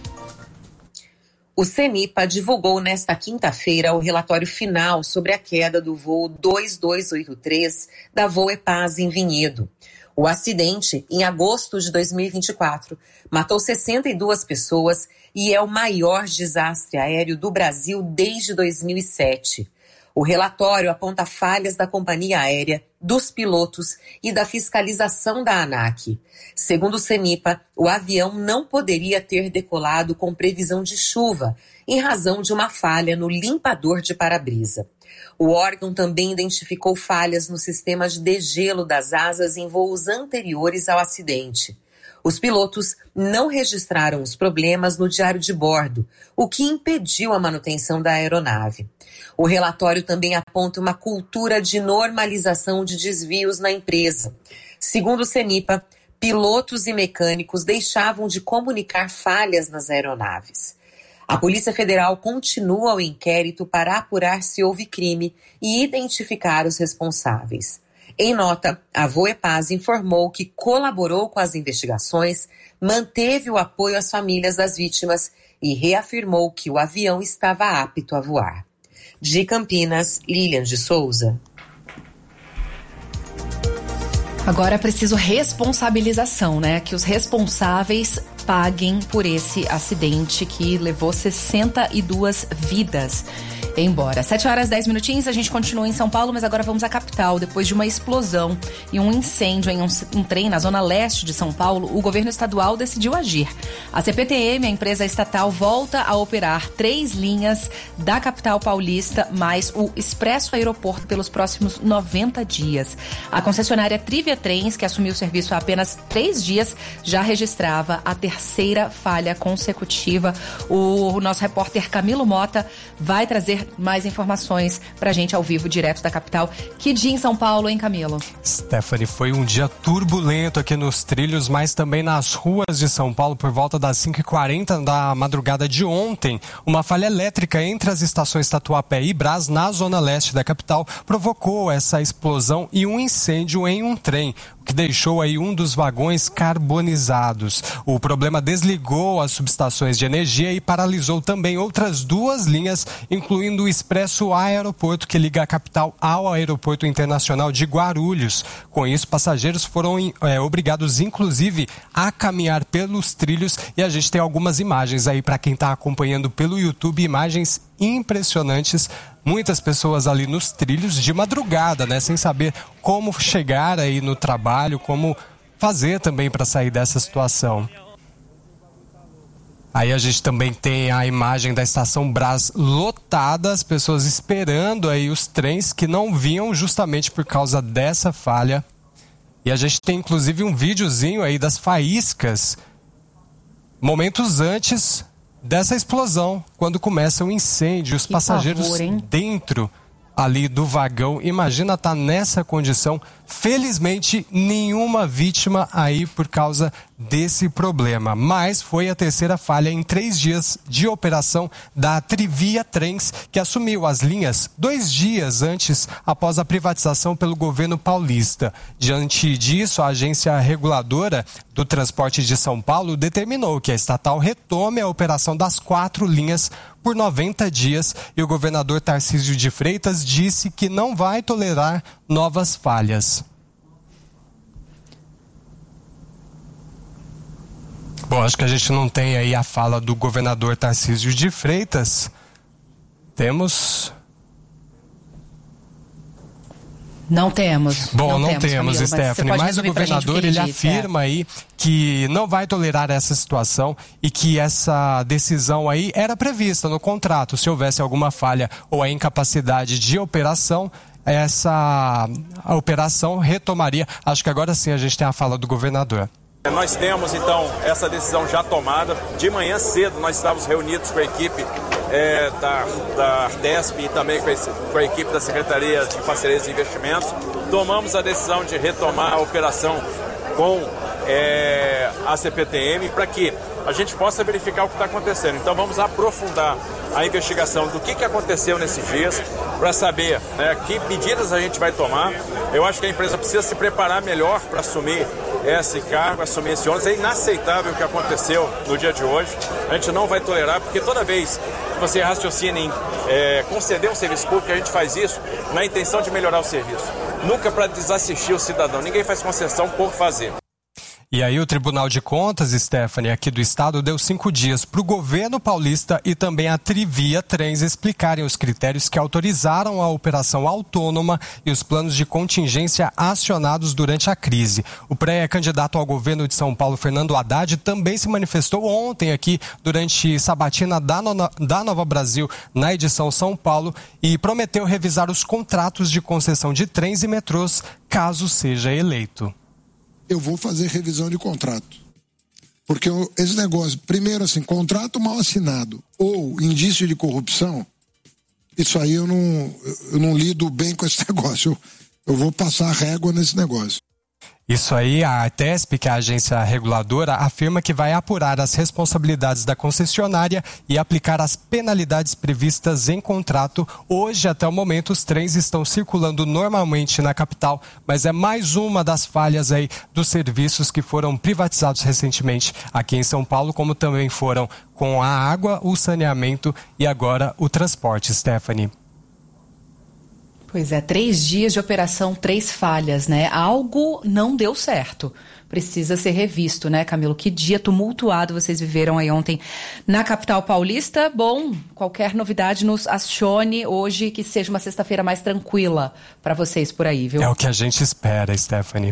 [SPEAKER 20] O CENIPA divulgou nesta quinta-feira o relatório final sobre a queda do voo dois dois oito três da Voepaz em Vinhedo. O acidente, em agosto de dois mil e vinte e quatro, matou sessenta e duas pessoas e é o maior desastre aéreo do Brasil desde dois mil e sete. O relatório aponta falhas da companhia aérea, dos pilotos e da fiscalização da ANAC. Segundo o CENIPA, o avião não poderia ter decolado com previsão de chuva, em razão de uma falha no limpador de para-brisa. O órgão também identificou falhas no sistema de degelo das asas em voos anteriores ao acidente. Os pilotos não registraram os problemas no diário de bordo, o que impediu a manutenção da aeronave. O relatório também aponta uma cultura de normalização de desvios na empresa. Segundo o CENIPA, pilotos e mecânicos deixavam de comunicar falhas nas aeronaves. A Polícia Federal continua o inquérito para apurar se houve crime e identificar os responsáveis. Em nota, a Voepaz informou que colaborou com as investigações, manteve o apoio às famílias das vítimas e reafirmou que o avião estava apto a voar. De Campinas, Lilian de Souza.
[SPEAKER 6] Agora é preciso responsabilização, né? Que os responsáveis paguem por esse acidente que levou sessenta e duas vidas embora. sete horas e dez minutinhos, a gente continua em São Paulo, mas agora vamos à capital. Depois de uma explosão e um incêndio em um, um trem na zona leste de São Paulo, o governo estadual decidiu agir. A C P T M, a empresa estatal, volta a operar três linhas da capital paulista, mais o Expresso Aeroporto pelos próximos noventa dias. A concessionária Trivia Trens, que assumiu o serviço há apenas três dias, já registrava a terceira falha consecutiva. O, o nosso repórter Camilo Mota vai trazer mais informações pra gente ao vivo, direto da capital. Que dia em São Paulo, hein, Camilo?
[SPEAKER 14] Stephanie, foi um dia turbulento aqui nos trilhos, mas também nas ruas de São Paulo, por volta das cinco e quarenta da madrugada de ontem. Uma falha elétrica entre as estações Tatuapé e Brás, na zona leste da capital, provocou essa explosão e um incêndio em um trem, que deixou aí um dos vagões carbonizados. O problema desligou as subestações de energia e paralisou também outras duas linhas, incluindo o Expresso Aeroporto, que liga a capital ao Aeroporto Internacional de Guarulhos. Com isso, passageiros foram é, obrigados, inclusive, a caminhar pelos trilhos, e a gente tem algumas imagens aí para quem está acompanhando pelo YouTube, imagens impressionantes. Muitas pessoas ali nos trilhos de madrugada, né, sem saber como chegar aí no trabalho, como fazer também para sair dessa situação. Aí a gente também tem a imagem da estação Brás lotada, as pessoas esperando aí os trens que não vinham justamente por causa dessa falha. E a gente tem inclusive um videozinho aí das faíscas momentos antes dessa explosão, quando começa o incêndio, os
[SPEAKER 6] que
[SPEAKER 14] passageiros
[SPEAKER 6] pavor,
[SPEAKER 14] dentro ali do vagão. Imagina estar nessa condição. Felizmente, nenhuma vítima aí por causa desse problema. Mas foi a terceira falha em três dias de operação da Trivia Trens, que assumiu as linhas dois dias antes, após a privatização pelo governo paulista. Diante disso, a agência reguladora do transporte de São Paulo determinou que a estatal retome a operação das quatro linhas por noventa dias, e o governador Tarcísio de Freitas disse que não vai tolerar novas falhas. Bom, acho que a gente não tem aí a fala do governador Tarcísio de Freitas. Temos...
[SPEAKER 6] Não temos.
[SPEAKER 14] Bom, não, não
[SPEAKER 6] temos,
[SPEAKER 14] temos,
[SPEAKER 6] Camilo,
[SPEAKER 14] Stephanie, mas, mas o governador ele disse, afirma é. aí que não vai tolerar essa situação e que essa decisão aí era prevista no contrato. Se houvesse alguma falha ou a incapacidade de operação, essa a operação retomaria. Acho que agora sim a gente tem a fala do governador.
[SPEAKER 21] Nós temos, então, essa decisão já tomada. De manhã cedo, nós estávamos reunidos com a equipe é, da, da Artesp e também com a, com a equipe da Secretaria de Parcerias e Investimentos. Tomamos a decisão de retomar a operação com é, a C P T M para que a gente possa verificar o que está acontecendo. Então, vamos aprofundar a investigação do que, que aconteceu nesses dias para saber, né, que medidas a gente vai tomar. Eu acho que a empresa precisa se preparar melhor para assumir esse cargo, assumir esse ônibus. É inaceitável o que aconteceu no dia de hoje. A gente não vai tolerar, porque toda vez que você raciocina em é, conceder um serviço público, a gente faz isso na intenção de melhorar o serviço. Nunca para desassistir o cidadão. Ninguém faz concessão por fazer.
[SPEAKER 14] E aí o Tribunal de Contas, Stephanie, aqui do estado, deu cinco dias para o governo paulista e também a Trivia Trens explicarem os critérios que autorizaram a operação autônoma e os planos de contingência acionados durante a crise. O pré-candidato ao governo de São Paulo, Fernando Haddad, também se manifestou ontem aqui durante sabatina da, no... da Nova Brasil, na edição São Paulo, e prometeu revisar os contratos de concessão de trens e metrôs, caso seja eleito.
[SPEAKER 22] Eu vou fazer revisão de contrato. Porque eu, esse negócio, primeiro assim, contrato mal assinado ou indício de corrupção, isso aí eu não, eu não lido bem com esse negócio. Eu, eu vou passar régua nesse negócio.
[SPEAKER 14] Isso aí, a Artesp, que é a agência reguladora, afirma que vai apurar as responsabilidades da concessionária e aplicar as penalidades previstas em contrato. Hoje, até o momento, os trens estão circulando normalmente na capital, mas é mais uma das falhas aí dos serviços que foram privatizados recentemente aqui em São Paulo, como também foram com a água, o saneamento e agora o transporte, Stephanie.
[SPEAKER 6] Pois é, três dias de operação, três falhas, né? Algo não deu certo. Precisa ser revisto, né, Camilo? Que dia tumultuado vocês viveram aí ontem na capital paulista. Bom, qualquer novidade nos acione hoje, que seja uma sexta-feira mais tranquila para vocês por aí, viu?
[SPEAKER 14] É o que a gente espera, Stephanie.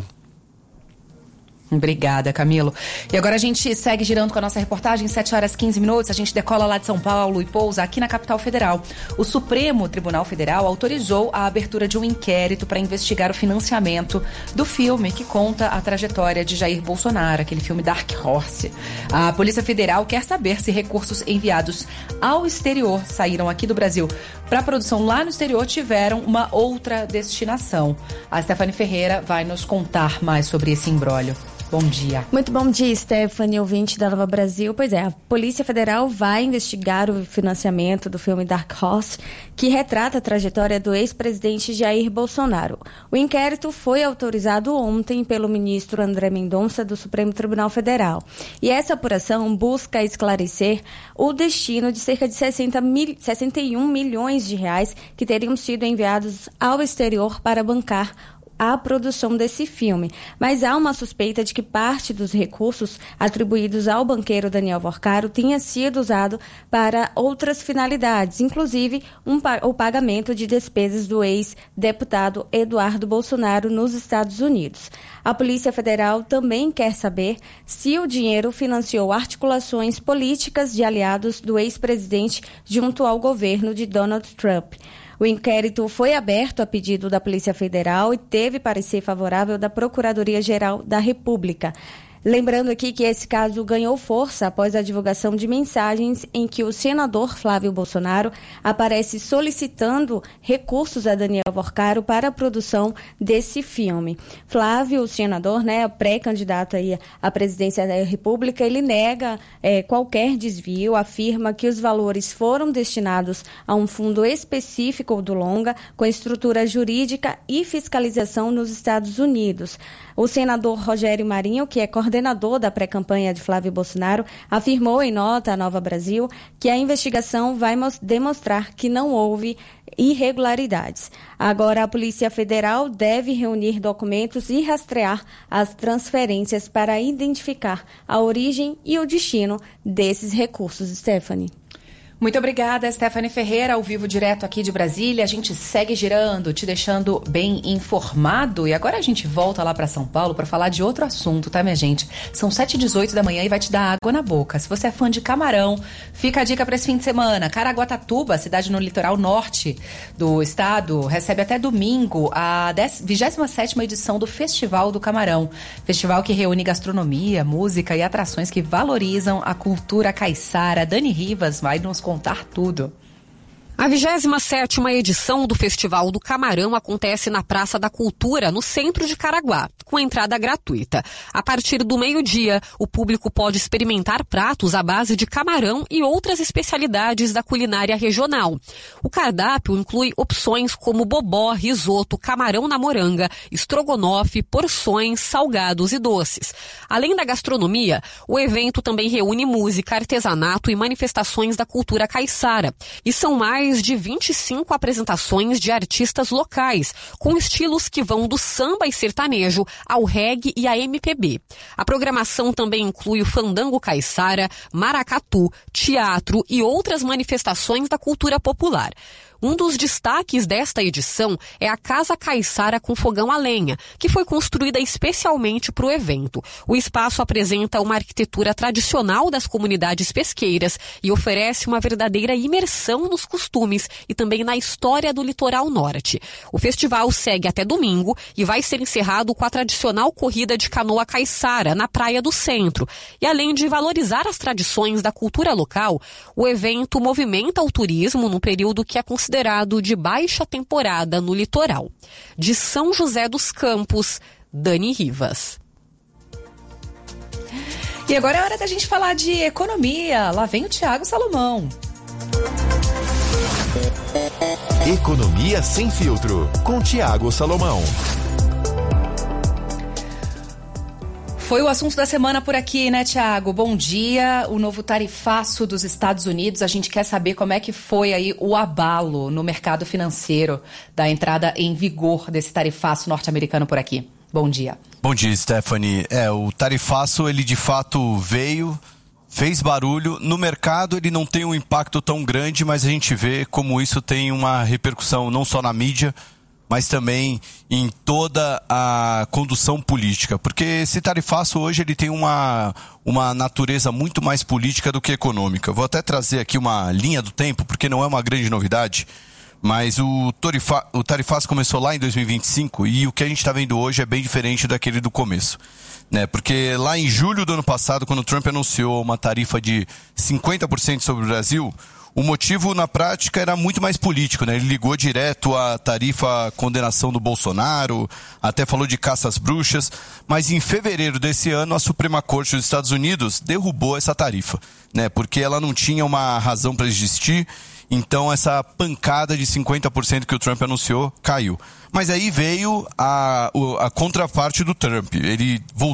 [SPEAKER 6] Obrigada, Camilo. E agora a gente segue girando com a nossa reportagem, sete horas e quinze minutos, a gente decola lá de São Paulo e pousa aqui na capital federal. O Supremo Tribunal Federal autorizou a abertura de um inquérito para investigar o financiamento do filme que conta a trajetória de Jair Bolsonaro, aquele filme Dark Horse. A Polícia Federal quer saber se recursos enviados ao exterior saíram aqui do Brasil para a produção lá no exterior tiveram uma outra destinação. A Stephanie Ferreira vai nos contar mais sobre esse imbróglio. Bom dia.
[SPEAKER 7] Muito bom dia, Stephanie, ouvinte da Nova Brasil. Pois é, a Polícia Federal vai investigar o financiamento do filme Dark Horse, que retrata a trajetória do ex-presidente Jair Bolsonaro. O inquérito foi autorizado ontem pelo ministro André Mendonça do Supremo Tribunal Federal. E essa apuração busca esclarecer o destino de cerca de sessenta mil, sessenta e um milhões de reais que teriam sido enviados ao exterior para bancar a produção desse filme, mas há uma suspeita de que parte dos recursos atribuídos ao banqueiro Daniel Vorcaro tenha sido usado para outras finalidades, inclusive um, o pagamento de despesas do ex-deputado Eduardo Bolsonaro nos Estados Unidos. A Polícia Federal também quer saber se o dinheiro financiou articulações políticas de aliados do ex-presidente junto ao governo de Donald Trump. O inquérito foi aberto a pedido da Polícia Federal e teve parecer favorável da Procuradoria-Geral da República. Lembrando aqui que esse caso ganhou força após a divulgação de mensagens em que o senador Flávio Bolsonaro aparece solicitando recursos a Daniel Vorcaro para a produção desse filme. Flávio, o senador, né, pré-candidato aí à presidência da República, ele nega é, qualquer desvio, afirma que os valores foram destinados a um fundo específico do longa, com estrutura jurídica e fiscalização nos Estados Unidos. O senador Rogério Marinho, que é coordenador da pré-campanha de Flávio Bolsonaro, afirmou em nota à Nova Brasil que a investigação vai demonstrar que não houve irregularidades. Agora, a Polícia Federal deve reunir documentos e rastrear as transferências para identificar a origem e o destino desses recursos. Stephanie.
[SPEAKER 6] Muito obrigada, Stephanie Ferreira, ao vivo direto aqui de Brasília. A gente segue girando, te deixando bem informado. E agora a gente volta lá para São Paulo para falar de outro assunto, tá, minha gente? São sete e dezoito da manhã e vai te dar água na boca. Se você é fã de camarão, fica a dica para esse fim de semana. Caraguatatuba, cidade no litoral norte do estado, recebe até domingo a vigésima sétima edição do Festival do Camarão. Festival que reúne gastronomia, música e atrações que valorizam a cultura caiçara. Dani Rivas vai nos contar tudo.
[SPEAKER 8] A vigésima sétima edição do Festival do Camarão acontece na Praça da Cultura, no centro de Caraguá, com entrada gratuita. A partir do meio-dia, o público pode experimentar pratos à base de camarão e outras especialidades da culinária regional. O cardápio inclui opções como bobó, risoto, camarão na moranga, estrogonofe, porções, salgados e doces. Além da gastronomia, o evento também reúne música, artesanato e manifestações da cultura caiçara. E são mais de vinte e cinco apresentações de artistas locais, com estilos que vão do samba e sertanejo ao reggae e a M P B. A programação também inclui o fandango caiçara, maracatu, teatro e outras manifestações da cultura popular. Um dos destaques desta edição é a Casa Caiçara com fogão a lenha, que foi construída especialmente para o evento. O espaço apresenta uma arquitetura tradicional das comunidades pesqueiras e oferece uma verdadeira imersão nos costumes e também na história do litoral norte. O festival segue até domingo e vai ser encerrado com a tradicional corrida de canoa caiçara na Praia do Centro. E além de valorizar as tradições da cultura local, o evento movimenta o turismo no período que é considerado de baixa temporada no litoral. De São José dos Campos, Dani Rivas.
[SPEAKER 6] E agora é hora da gente falar de economia. Lá vem o Thiago Salomão.
[SPEAKER 5] Economia sem filtro, com Thiago Salomão.
[SPEAKER 6] Foi o assunto da semana por aqui, né, Thiago? Bom dia. O novo tarifaço dos Estados Unidos. A gente quer saber como é que foi aí o abalo no mercado financeiro da entrada em vigor desse tarifaço norte-americano por aqui. Bom dia.
[SPEAKER 9] Bom dia, Stephanie. É, o tarifaço, ele de fato veio, fez barulho. No mercado ele não tem um impacto tão grande, mas a gente vê como isso tem uma repercussão não só na mídia, mas também em toda a condução política. Porque esse tarifaço hoje ele tem uma, uma natureza muito mais política do que econômica. Vou até trazer aqui uma linha do tempo, porque não é uma grande novidade. Mas o, tarifa, o tarifaço começou lá em dois mil e vinte e cinco e o que a gente está vendo hoje é bem diferente daquele do começo. Né? Porque lá em julho do ano passado, quando o Trump anunciou uma tarifa de cinquenta por cento sobre o Brasil, o motivo na prática era muito mais político. Né? Ele ligou direto à tarifa condenação do Bolsonaro, até falou de caça às bruxas, mas em fevereiro desse ano a Suprema Corte dos Estados Unidos derrubou essa tarifa, né? Porque ela não tinha uma razão para existir. Então essa pancada de cinquenta por cento que o Trump anunciou caiu. Mas aí veio a, a contraparte do Trump. Ele voltou